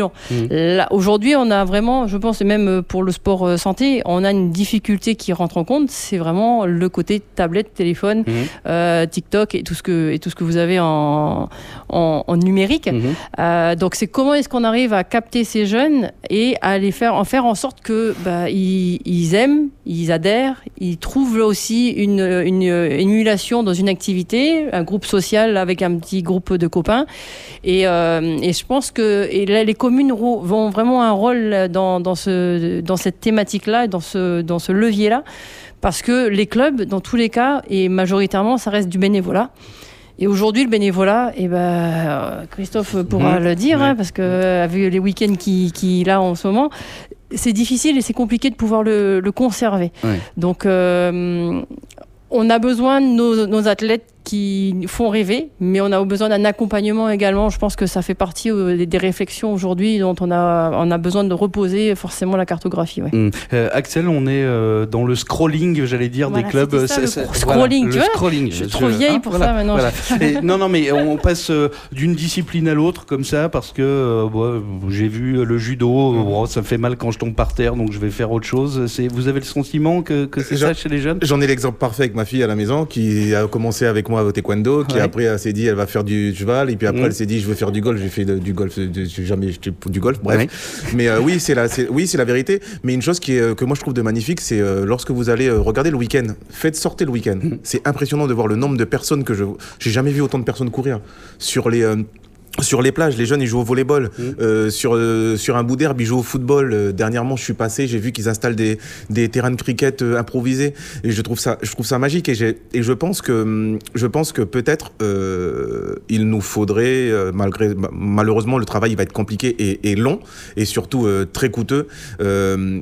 inconvénients. Mmh. Là, aujourd'hui, on a vraiment, je pense, même pour le sport euh, santé, on a une difficulté qui rentre en compte, c'est vraiment le côté tablette, téléphone, mmh. euh, TikTok et tout ce que, et tout ce que vous avez en, en, en numérique. Mmh. Euh, donc, c'est comment est-ce qu'on arrive à capter ces jeunes et à les faire, en faire en sorte que bah, ils, ils aiment, ils adhèrent, ils trouvent aussi une, une, une émulation dans une activité, un groupe social avec un petit groupe de copains. Et, euh, et je pense que et là, les communes vont vraiment un rôle dans, dans, ce, dans cette thématique-là, dans ce, dans ce levier-là, parce que les clubs, dans tous les cas, et majoritairement, ça reste du bénévolat. Et aujourd'hui, le bénévolat, eh ben, Christophe pourra mmh. le dire, ouais. hein, parce que avec les week-ends qu'il qui, a en ce moment, c'est difficile et c'est compliqué de pouvoir le, le conserver. Ouais. Donc, euh, on a besoin de nos, nos athlètes qui font rêver, mais on a besoin d'un accompagnement également. Je pense que ça fait partie euh, des réflexions aujourd'hui dont on a, on a besoin de reposer forcément la cartographie. Ouais. Mmh. Euh, Axel, on est euh, dans le scrolling, j'allais dire, voilà, des clubs. Ça, c'est, le c'est, scrolling, voilà, tu le vois scrolling. Je suis trop vieille hein, pour voilà, ça maintenant. Voilà. Et, non, non, mais on passe euh, d'une discipline à l'autre comme ça parce que euh, bon, j'ai vu le judo, mmh. bon, ça me fait mal quand je tombe par terre, donc je vais faire autre chose. C'est, vous avez le sentiment que, que c'est j'en, ça chez les jeunes? J'en ai l'exemple parfait avec ma fille à la maison qui a commencé avec moi au taekwondo, qui ouais. après elle s'est dit elle va faire du cheval et puis après mmh. elle s'est dit je veux faire du golf. J'ai fait de, du golf, de, j'ai jamais fait du golf. Bref, ouais. mais euh, oui c'est la, c'est, oui c'est la vérité. Mais une chose qui est, que moi je trouve de magnifique, c'est euh, lorsque vous allez euh, regarder le week-end, faites sortir le week-end. Mmh. C'est impressionnant de voir le nombre de personnes que je, j'ai jamais vu autant de personnes courir sur les. Euh, Sur les plages, les jeunes ils jouent au volleyball. Mmh. Euh, sur euh, sur un bout d'herbe ils jouent au football. Euh, dernièrement, je suis passé, j'ai vu qu'ils installent des des terrains de cricket euh, improvisés et je trouve ça je trouve ça magique et j'ai et je pense que je pense que peut-être euh, il nous faudrait euh, malgré malheureusement le travail il va être compliqué et, et long et surtout euh, très coûteux. Euh,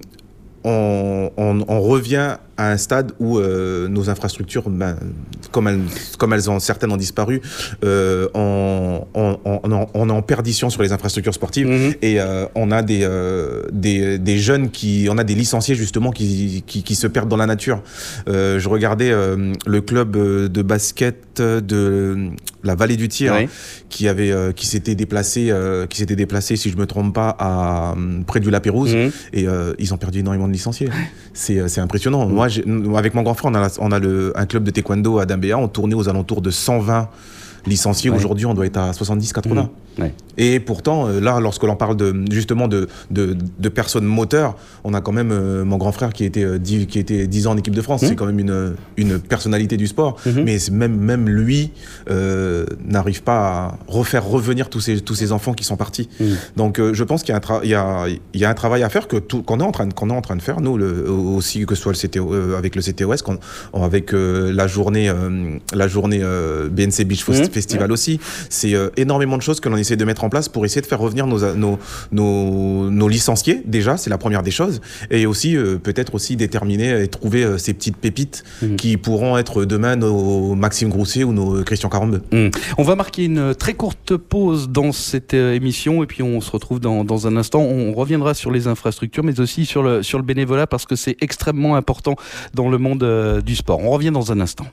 on, on, on revient à un stade où euh, nos infrastructures, ben, comme, elles, comme elles ont certaines ont disparu, euh, on, on, on, on est en perdition sur les infrastructures sportives mmh. et euh, on a des, euh, des, des jeunes qui, on a des licenciés justement qui, qui, qui se perdent dans la nature. Euh, je regardais euh, le club de basket de la Vallée du Tir oui. qui avait, euh, qui s'était déplacé, euh, qui s'était déplacé, si je me trompe pas, à près du Lapérouse mmh. et euh, ils ont perdu énormément de licenciés. C'est, c'est impressionnant. Mmh. Moi, j'ai, avec mon grand frère, on a, la, on a le, un club de taekwondo à Dambéa, on tournait aux alentours de cent vingt licenciés. Ouais. Aujourd'hui, on doit être à soixante-dix quatre-vingts. Mmh. Ouais. Et pourtant, là, lorsque l'on parle de, justement de, de, de personnes moteurs, on a quand même euh, mon grand frère qui était, euh, dix, qui était dix ans en équipe de France. Mmh. C'est quand même une, une personnalité du sport. Mmh. Mais même, même lui euh, n'arrive pas à refaire revenir tous ces, tous ces enfants qui sont partis. Mmh. Donc, euh, je pense qu'il y a, un tra- il y a, il y a un travail à faire que tout, qu'on, est en train de, qu'on est en train de faire, nous, le, aussi, que ce soit le C T O, euh, avec le C T O S, qu'on, avec euh, la journée, euh, la journée euh, B N C Beach mmh. Festival ouais. aussi. C'est euh, énormément de choses que l'on essaie de mettre en place pour essayer de faire revenir nos, nos, nos, nos licenciés, déjà, c'est la première des choses, et aussi euh, peut-être aussi déterminer et trouver euh, ces petites pépites mmh. qui pourront être demain nos Maxime Grousset ou nos Christian Carambeu. Mmh. On va marquer une très courte pause dans cette euh, émission et puis on se retrouve dans, dans un instant. On reviendra sur les infrastructures mais aussi sur le, sur le bénévolat parce que c'est extrêmement important dans le monde euh, du sport. On revient dans un instant.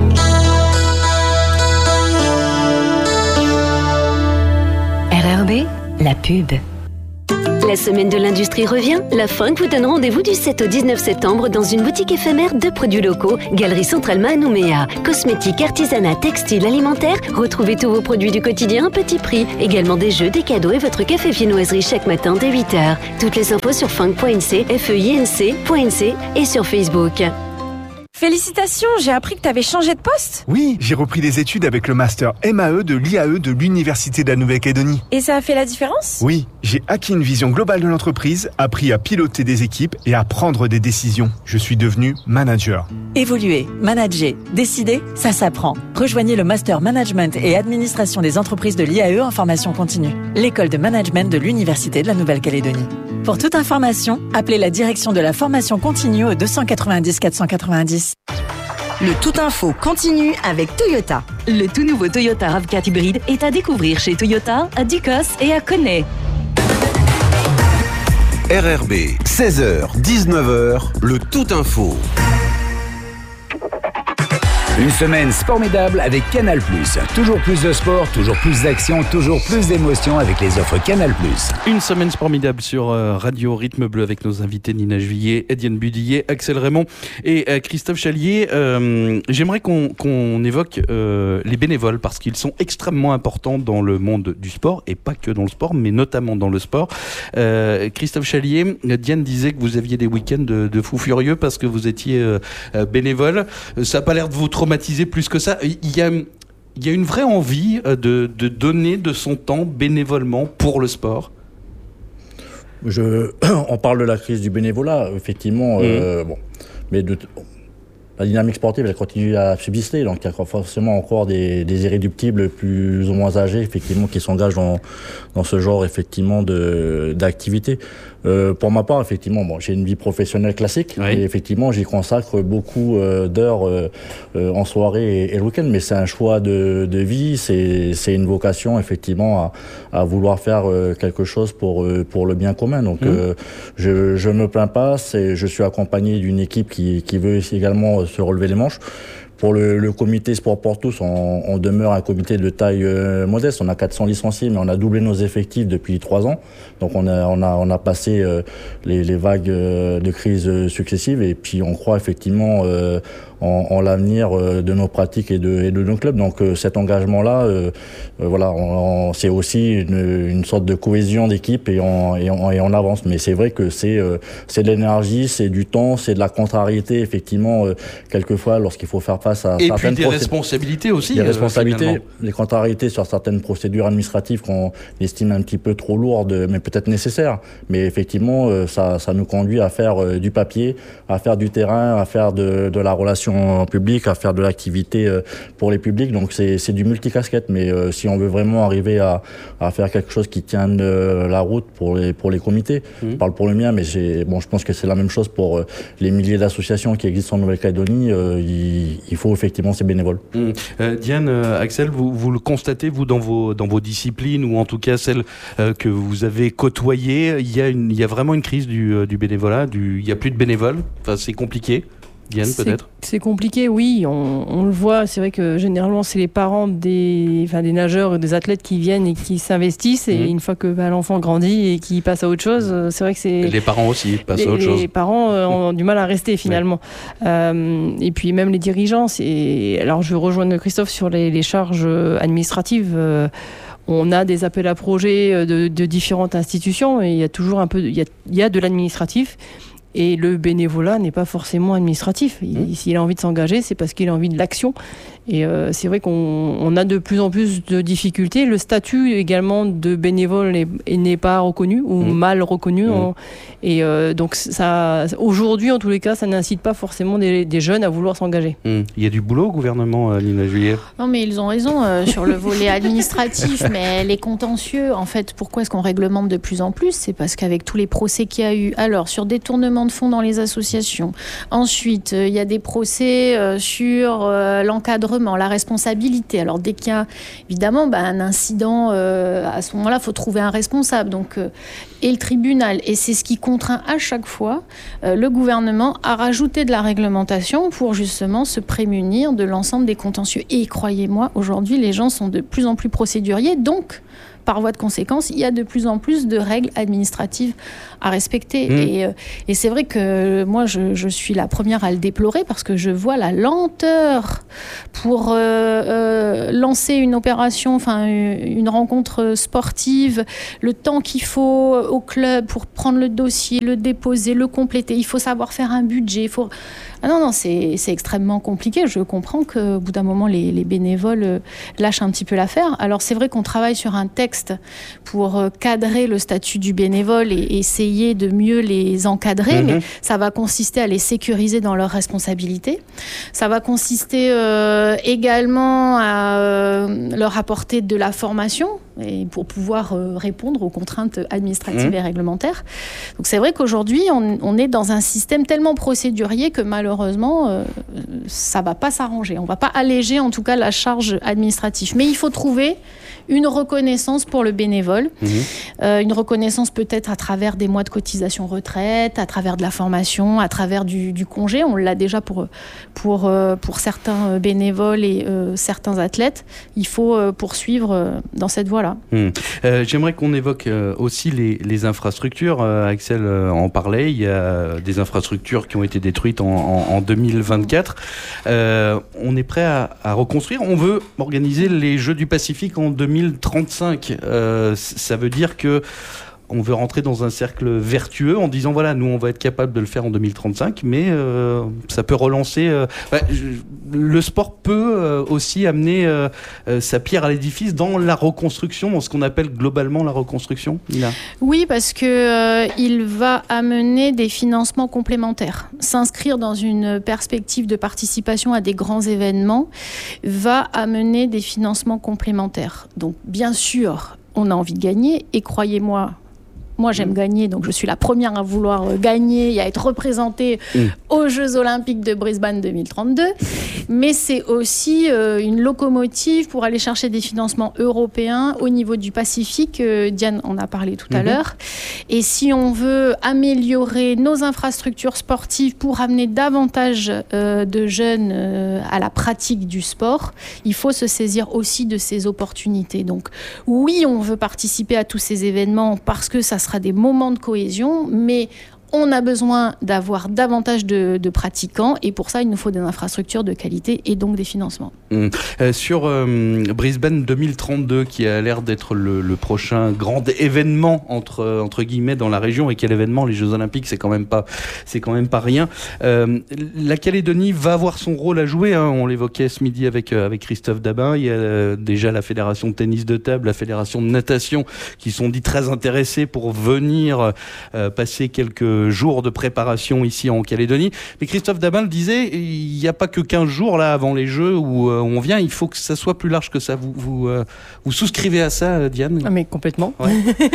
R R B, la pub. La semaine de l'industrie revient. La Funk vous donne rendez-vous du sept au dix-neuf septembre dans une boutique éphémère de produits locaux. Galerie Centralma à Nouméa. Cosmétiques, artisanat, textile, alimentaire. Retrouvez tous vos produits du quotidien à petit prix. Également des jeux, des cadeaux et votre café viennoiserie chaque matin dès huit heures. Toutes les infos sur funk point n c, f e i n c point n c et sur Facebook. Félicitations, j'ai appris que tu avais changé de poste. Oui, j'ai repris des études avec le master M A E de l'I A E de l'Université de la Nouvelle-Calédonie. Et ça a fait la différence ? Oui, j'ai acquis une vision globale de l'entreprise, appris à piloter des équipes et à prendre des décisions. Je suis devenu manager. Évoluer, manager, décider, ça s'apprend. Rejoignez le master Management et Administration des entreprises de l'I A E en formation continue. L'école de management de l'Université de la Nouvelle-Calédonie. Pour toute information, appelez la direction de la formation continue au deux cent quatre-vingt-dix quatre cent quatre-vingt-dix. Le Tout Info continue avec Toyota. Le tout nouveau Toyota RAV quatre hybride est à découvrir chez Toyota, à Ducos et à Koné. R R B, seize heures, dix-neuf heures, le Tout Info. Une semaine formidable avec Canal plus. Toujours plus de sport, toujours plus d'action, toujours plus d'émotions avec les offres Canal plus. Une semaine formidable sur euh, Radio Rythme Bleu avec nos invités Nina Juillet, Étienne Budillet, Axel Raymond et euh, Christophe Chalier. Euh, j'aimerais qu'on, qu'on évoque euh, les bénévoles parce qu'ils sont extrêmement importants dans le monde du sport et pas que dans le sport, mais notamment dans le sport. Euh, Christophe Chalier, Diane disait que vous aviez des week-ends de, de fous furieux parce que vous étiez euh, bénévole. Ça n'a pas l'air de vous traumatiser plus que ça. Il y a, il y a une vraie envie de, de donner de son temps bénévolement pour le sport. Je, on parle de la crise du bénévolat, effectivement. Mmh. Euh, bon, mais de, la dynamique sportive, elle continue à subsister. Donc, il y a forcément encore des, des irréductibles plus ou moins âgés, effectivement, qui s'engagent dans, dans ce genre, effectivement, de, d'activité. Euh, pour ma part, effectivement, bon, j'ai une vie professionnelle classique. Oui. Et effectivement, j'y consacre beaucoup euh, d'heures euh, euh, en soirée et, et le week-end. Mais c'est un choix de, de vie. C'est, c'est une vocation, effectivement, à, à vouloir faire euh, quelque chose pour, euh, pour le bien commun. Donc, mmh. euh, je, je me plains pas. C'est, je suis accompagné d'une équipe qui, qui veut également se relever les manches. Pour le, le comité Sport pour tous, on, on demeure un comité de taille euh, modeste. On a quatre cents licenciés, mais on a doublé nos effectifs depuis trois ans. Donc on a, on a, on a passé euh, les, les vagues euh, de crise euh, successives et puis on croit effectivement euh, en, en l'avenir euh, de nos pratiques et de, et de nos clubs. Donc euh, cet engagement-là, euh, euh, voilà, on, on, c'est aussi une, une sorte de cohésion d'équipe et on, et on, et on avance. Mais c'est vrai que c'est, euh, c'est de l'énergie, c'est du temps, c'est de la contrariété, effectivement, euh, quelquefois lorsqu'il faut faire face à et certaines... Et puis des procé- responsabilités aussi. Des euh, responsabilités, finalement. des contrariétés sur certaines procédures administratives qu'on estime un petit peu trop lourdes, mais peut-être nécessaires. Mais effectivement, euh, ça, ça nous conduit à faire euh, du papier, à faire du terrain, à faire de, de la relation publique, à faire de l'activité euh, pour les publics. Donc c'est, c'est du multicasquette. Mais euh, si on veut vraiment arriver à, à faire quelque chose qui tienne euh, la route pour les, pour les comités, mmh. je parle pour le mien, mais j'ai, bon, je pense que c'est la même chose pour euh, les milliers d'associations qui existent en Nouvelle-Calédonie. Euh, il, il faut effectivement ces bénévoles. Mmh. Euh, Diane, euh, Axel, vous, vous le constatez, vous, dans vos, dans vos disciplines, ou en tout cas celles euh, que vous avez côtoyées, il y a, une, il y a vraiment une crise du, euh, du bénévolat, du, il n'y a plus de bénévoles, enfin, c'est compliqué. Diane, c'est, peut-être c'est compliqué, oui, on, on le voit, c'est vrai que généralement c'est les parents des, enfin, des nageurs et des athlètes qui viennent et qui s'investissent, et mmh. une fois que bah, l'enfant grandit et qu'il passe à autre chose, c'est vrai que c'est... Et les parents aussi passent les, à autre chose. Les parents euh, ont du mal à rester finalement. Oui. Euh, et puis même les dirigeants, c'est... alors je rejoins Christophe sur les, les charges administratives. Euh, On a des appels à projets de, de différentes institutions et il y a toujours un peu, il y a, il y a de l'administratif. Et le bénévolat n'est pas forcément administratif. Il, mmh. S'il a envie de s'engager, c'est parce qu'il a envie de l'action. Et euh, c'est vrai qu'on on a de plus en plus de difficultés. Le statut également de bénévole n'est, n'est pas reconnu ou mmh. mal reconnu. Mmh. On, et euh, donc ça, aujourd'hui, en tous les cas, ça n'incite pas forcément des, des jeunes à vouloir s'engager. Mmh. Il y a du boulot au gouvernement, euh, Nina Juillet. Non, mais ils ont raison euh, sur le volet administratif. Mais les contentieux, en fait, pourquoi est-ce qu'on réglemente de plus en plus ? C'est parce qu'avec tous les procès qu'il y a eu, alors sur détournement de fonds dans les associations. Ensuite, il euh, y a des procès euh, sur euh, l'encadrement, la responsabilité. Alors, dès qu'il y a, évidemment, bah, un incident, euh, à ce moment-là, il faut trouver un responsable. Donc, euh, et le tribunal. Et c'est ce qui contraint à chaque fois euh, le gouvernement à rajouter de la réglementation pour justement se prémunir de l'ensemble des contentieux. Et croyez-moi, aujourd'hui, les gens sont de plus en plus procéduriers. Donc, par voie de conséquence, il y a de plus en plus de règles administratives à respecter. Mmh. Et, euh, et c'est vrai que moi, je, je suis la première à le déplorer parce que je vois la lenteur pour euh, euh, lancer une opération, enfin une rencontre sportive, le temps qu'il faut au club pour prendre le dossier, le déposer, le compléter. Il faut savoir faire un budget. Il faut... Ah non, non, c'est, c'est extrêmement compliqué. Je comprends qu'au bout d'un moment, les, les bénévoles lâchent un petit peu l'affaire. Alors, c'est vrai qu'on travaille sur un texte pour cadrer le statut du bénévole et essayer de mieux les encadrer, mmh. mais ça va consister à les sécuriser dans leurs responsabilités. Ça va consister euh, également à euh, leur apporter de la formation et pour pouvoir euh, répondre aux contraintes administratives Mmh. et réglementaires. Donc c'est vrai qu'aujourd'hui, on, on est dans un système tellement procédurier que malheureusement, euh, ça ne va pas s'arranger. On ne va pas alléger en tout cas la charge administrative. Mais il faut trouver une reconnaissance pour le bénévole, mmh. euh, une reconnaissance peut-être à travers des mois de cotisation retraite, à travers de la formation, à travers du, du congé. On l'a déjà pour, pour, euh, pour certains bénévoles et euh, certains athlètes. Il faut euh, poursuivre euh, dans cette voie-là. Mmh. Euh, j'aimerais qu'on évoque euh, aussi les, les infrastructures. Euh, Axel euh, en parlait. Il y a des infrastructures qui ont été détruites en, en, en deux mille vingt-quatre. Euh, on est prêt à, à reconstruire. On veut organiser les Jeux du Pacifique en deux mille trente-cinq. Euh, ça veut dire que on veut rentrer dans un cercle vertueux en disant voilà, nous on va être capable de le faire en deux mille trente-cinq, mais euh, ça peut relancer. Euh, bah, je, le sport peut euh, aussi amener euh, euh, sa pierre à l'édifice dans la reconstruction, dans ce qu'on appelle globalement la reconstruction. Nina. Oui, parce que euh, il va amener des financements complémentaires. S'inscrire dans une perspective de participation à des grands événements va amener des financements complémentaires. Donc bien sûr, on a envie de gagner et croyez-moi. Moi, j'aime mmh. gagner, donc je suis la première à vouloir gagner et à être représentée mmh. aux Jeux Olympiques de Brisbane deux mille trente-deux. Mais c'est aussi euh, une locomotive pour aller chercher des financements européens au niveau du Pacifique. Euh, Diane en a parlé tout mmh. à l'heure. Et si on veut améliorer nos infrastructures sportives pour amener davantage euh, de jeunes euh, à la pratique du sport, il faut se saisir aussi de ces opportunités. Donc oui, on veut participer à tous ces événements parce que ça sera des moments de cohésion, mais on a besoin d'avoir davantage de, de pratiquants et pour ça, il nous faut des infrastructures de qualité et donc des financements. Mmh. Euh, sur euh, Brisbane deux mille trente-deux, qui a l'air d'être le, le prochain grand événement entre, entre guillemets dans la région, et quel événement, les Jeux Olympiques, c'est quand même pas, c'est quand même pas rien. Euh, la Calédonie va avoir son rôle à jouer, hein. On l'évoquait ce midi avec, euh, avec Christophe Dabin. Il y a euh, déjà la Fédération de tennis de table, la Fédération de natation qui sont dit très intéressés pour venir euh, passer quelques jours de préparation ici en Calédonie. Mais Christophe Dabin le disait, il n'y a pas que quinze jours là avant les Jeux où euh, on vient, il faut que ça soit plus large que ça. Vous, vous, euh, vous souscrivez à ça, Diane ? Ah mais complètement. Ouais.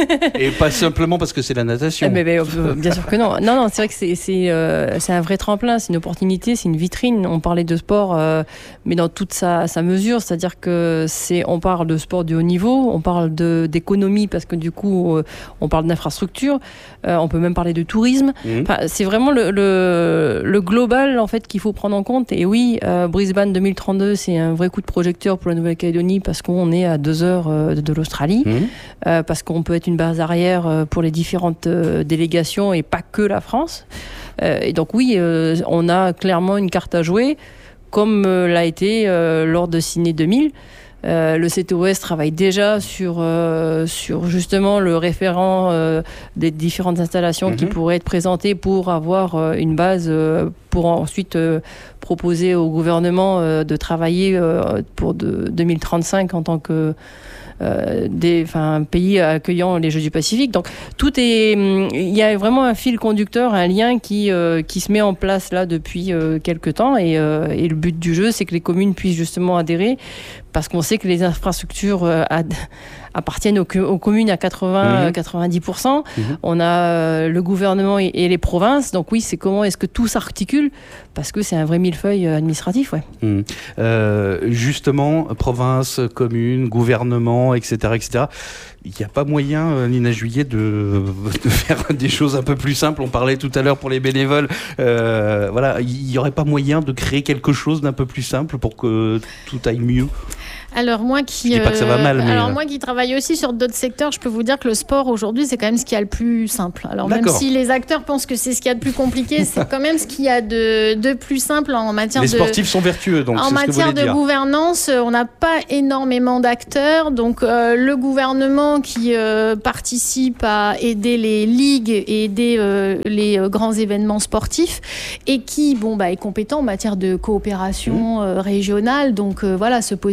Et pas simplement parce que c'est la natation. Ah mais, mais, euh, bien sûr que non. Non, non, c'est vrai que c'est, c'est, euh, c'est un vrai tremplin, c'est une opportunité, c'est une vitrine. On parlait de sport, euh, mais dans toute sa, sa mesure, c'est-à-dire que c'est, on parle de sport de haut niveau, on parle de, d'économie parce que du coup, euh, on parle d'infrastructure, euh, on peut même parler de tourisme. Mmh. Enfin, c'est vraiment le, le, le global en fait qu'il faut prendre en compte. Et oui, euh, Brisbane deux mille trente-deux, c'est un vrai coup de projecteur pour la Nouvelle-Calédonie parce qu'on est à deux heures euh, de, de l'Australie, mmh. euh, parce qu'on peut être une base arrière euh, pour les différentes euh, délégations et pas que la France. Euh, et donc oui, euh, on a clairement une carte à jouer, comme euh, l'a été euh, lors de Sydney deux mille. Euh, le C T O S travaille déjà sur, euh, sur justement le référent euh, des différentes installations mmh. qui pourraient être présentées pour avoir euh, une base euh, pour ensuite euh, proposer au gouvernement euh, de travailler euh, pour de, deux mille trente-cinq en tant que Euh, des, enfin, pays accueillant les Jeux du Pacifique. Donc tout est, il y a vraiment un fil conducteur, un lien qui euh, qui se met en place là depuis euh, quelques temps et, euh, et le but du jeu, c'est que les communes puissent justement adhérer parce qu'on sait que les infrastructures euh, ad, appartiennent aux, aux communes à quatre-vingts à quatre-vingt-dix pour cent. Mmh. On a euh, le gouvernement et, et les provinces. Donc oui, c'est comment est-ce que tout s'articule parce que c'est un vrai millefeuille administratif, ouais. Mmh. Euh, justement, province, commune, gouvernement, et cetera, et cetera. Il n'y a pas moyen, euh, Nina Juillet, de, de faire des choses un peu plus simples. On parlait tout à l'heure pour les bénévoles. Euh, voilà, il n'y aurait pas moyen de créer quelque chose d'un peu plus simple pour que tout aille mieux. Alors moi qui, je dis pas que ça va mal, mais alors moi qui travaille aussi sur d'autres secteurs, je peux vous dire que le sport aujourd'hui c'est quand même ce qu'il y a le plus simple. Alors D'accord. même si les acteurs pensent que c'est ce qu'il y a de plus compliqué, c'est quand même ce qu'il y a de, de plus simple en matière les de. Les sportifs sont vertueux, donc en c'est matière ce que vous de dire. gouvernance, on n'a pas énormément d'acteurs, donc euh, le gouvernement qui euh, participe à aider les ligues et aider euh, les euh, grands événements sportifs et qui bon bah est compétent en matière de coopération mmh. euh, régionale, donc euh, voilà se positionne un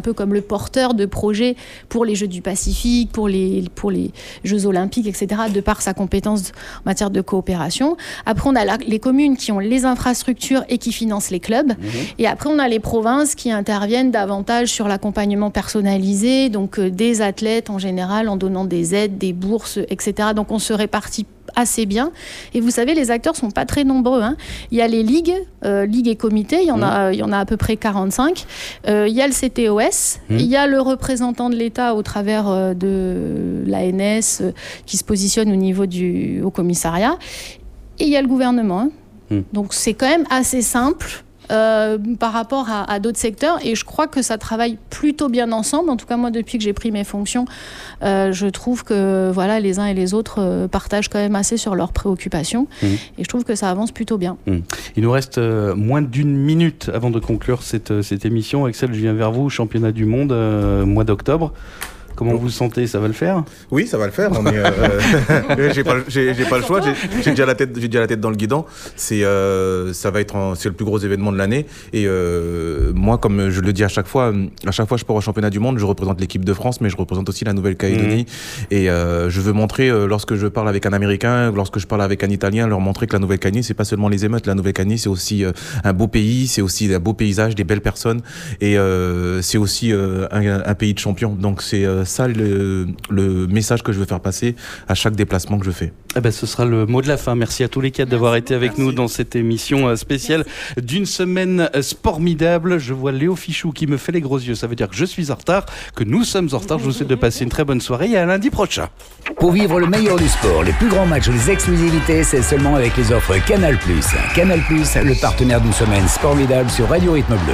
un peu comme le porteur de projets pour les Jeux du Pacifique, pour les, pour les Jeux Olympiques, et cetera, de par sa compétence en matière de coopération. Après, on a la, les communes qui ont les infrastructures et qui financent les clubs. Mmh. Et après, on a les provinces qui interviennent davantage sur l'accompagnement personnalisé, donc euh, des athlètes en général, en donnant des aides, des bourses, et cetera. Donc, on se répartit assez bien. Et vous savez, les acteurs sont pas très nombreux, hein. Il y a les ligues, euh, ligues et comités, il y en mmh. a, il y en a à peu près quarante-cinq. Euh, il y a le C T O S, mmh. il y a le représentant de l'État au travers euh, de l'A N S euh, qui se positionne au niveau du au commissariat. Et il y a le gouvernement, hein. mmh. Donc c'est quand même assez simple. Euh, par rapport à, à d'autres secteurs, et je crois que ça travaille plutôt bien ensemble. En tout cas, moi, depuis que j'ai pris mes fonctions, euh, je trouve que voilà, les uns et les autres euh, partagent quand même assez sur leurs préoccupations, mmh. et je trouve que ça avance plutôt bien. Mmh. Il nous reste euh, moins d'une minute avant de conclure cette, cette émission. Axel, je viens vers vous, championnat du monde, euh, mois d'octobre. Comment vous vous sentez? Ça va le faire? Oui, ça va le faire. On est, euh, j'ai pas, j'ai, j'ai pas le choix. J'ai, j'ai déjà la tête, j'ai déjà la tête dans le guidon. C'est, euh, ça va être, en, c'est le plus gros événement de l'année. Et euh, moi, comme je le dis à chaque fois, à chaque fois je pars au championnat du monde, je représente l'équipe de France, mais je représente aussi la Nouvelle-Calédonie. Mmh. Et euh, je veux montrer, euh, lorsque je parle avec un Américain, lorsque je parle avec un Italien, leur montrer que la Nouvelle-Calédonie, c'est pas seulement les émeutes. La Nouvelle-Calédonie, c'est aussi euh, un beau pays, c'est aussi un beau paysage, des belles personnes, et euh, c'est aussi euh, un, un pays de champions. Donc c'est euh, ça le, le message que je veux faire passer à chaque déplacement que je fais. Eh ben, ce sera le mot de la fin. Merci à tous les quatre d'avoir été avec Merci. nous dans cette émission spéciale Merci. d'une semaine spormidable. Je vois Léo Fichou qui me fait les gros yeux. Ça veut dire que je suis en retard, que nous sommes en retard. Je vous souhaite de passer une très bonne soirée et à lundi prochain. Pour vivre le meilleur du sport, les plus grands matchs ou les exclusivités, c'est seulement avec les offres Canal plus. Canal plus, le partenaire d'une semaine spormidable sur Radio Rythme Bleu.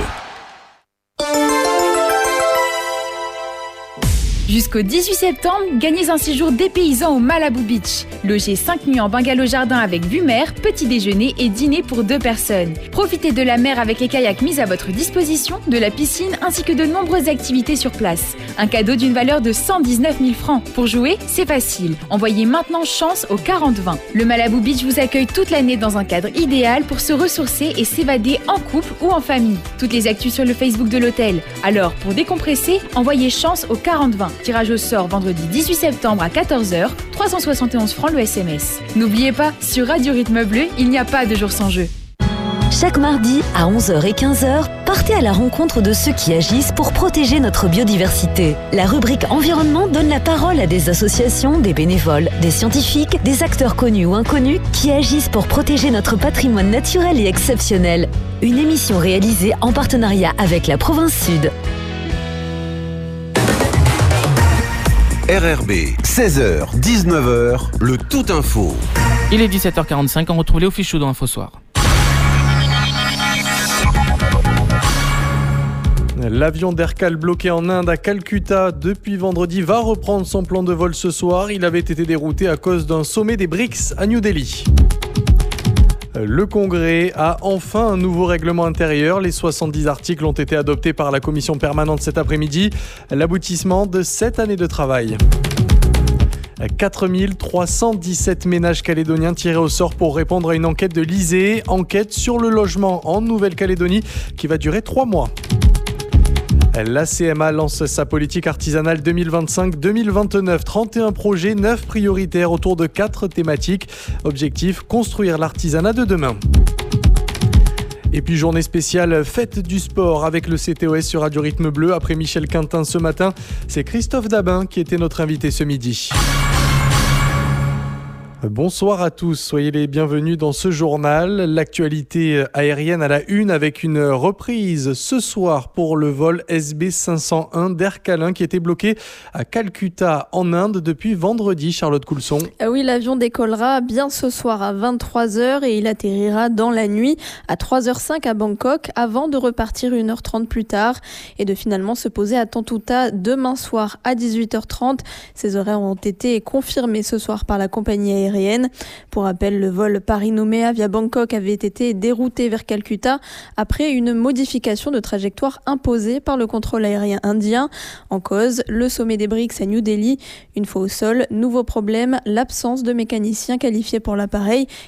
Jusqu'au dix-huit septembre, gagnez un séjour dépaysant au Malibu Beach. Logez cinq nuits en bungalow jardin avec vue mer, petit déjeuner et dîner pour deux personnes. Profitez de la mer avec les kayaks mis à votre disposition, de la piscine ainsi que de nombreuses activités sur place. Un cadeau d'une valeur de cent dix-neuf mille francs. Pour jouer, c'est facile. Envoyez maintenant chance au quarante vingt. Le Malibu Beach vous accueille toute l'année dans un cadre idéal pour se ressourcer et s'évader en couple ou en famille. Toutes les actus sur le Facebook de l'hôtel. Alors, pour décompresser, envoyez chance au quarante vingt. Tirage au sort vendredi dix-huit septembre à quatorze heures, trois cent soixante et onze francs le S M S. N'oubliez pas, sur Radio Rythme Bleu, il n'y a pas de jour sans jeu. Chaque mardi à onze heures et quinze heures, partez à la rencontre de ceux qui agissent pour protéger notre biodiversité. La rubrique environnement donne la parole à des associations, des bénévoles, des scientifiques, des acteurs connus ou inconnus qui agissent pour protéger notre patrimoine naturel et exceptionnel. Une émission réalisée en partenariat avec la Province Sud. R R B, seize heures, dix-neuf heures, le Tout Info. Il est dix-sept heures quarante-cinq, on retrouve Léo Fichou dans Info Soir. L'avion d'Aircal bloqué en Inde à Calcutta depuis vendredi va reprendre son plan de vol ce soir. Il avait été dérouté à cause d'un sommet des B R I C S à New Delhi. Le Congrès a enfin un nouveau règlement intérieur. Les soixante-dix articles ont été adoptés par la commission permanente cet après-midi. L'aboutissement de sept années de travail. quatre mille trois cent dix-sept ménages calédoniens tirés au sort pour répondre à une enquête de l'I S E E. Enquête sur le logement en Nouvelle-Calédonie qui va durer trois mois. La C M A lance sa politique artisanale deux mille vingt-cinq deux mille vingt-neuf. trente et un projets, neuf prioritaires autour de quatre thématiques. Objectif, construire l'artisanat de demain. Et puis journée spéciale fête du sport avec le C T O S sur Radio Rythme Bleu. Après Michel Quintin ce matin, c'est Christophe Dabin qui était notre invité ce midi. Bonsoir à tous, soyez les bienvenus dans ce journal. L'actualité aérienne à la une avec une reprise ce soir pour le vol S B cinq cent un d'Aircal qui était bloqué à Calcutta en Inde depuis vendredi. Charlotte Coulson. Ah oui, l'avion décollera bien ce soir à vingt-trois heures et il atterrira dans la nuit à trois heures cinq à Bangkok avant de repartir une heure trente plus tard et de finalement se poser à Tontuta demain soir à dix-huit heures trente. Ces horaires ont été confirmés ce soir par la compagnie aérienne. Pour rappel, le vol Paris-Nouméa via Bangkok avait été dérouté vers Calcutta après une modification de trajectoire imposée par le contrôle aérien indien. En cause, le sommet des B R I C S à New Delhi. Une fois au sol, nouveau problème, l'absence de mécaniciens qualifiés pour l'appareil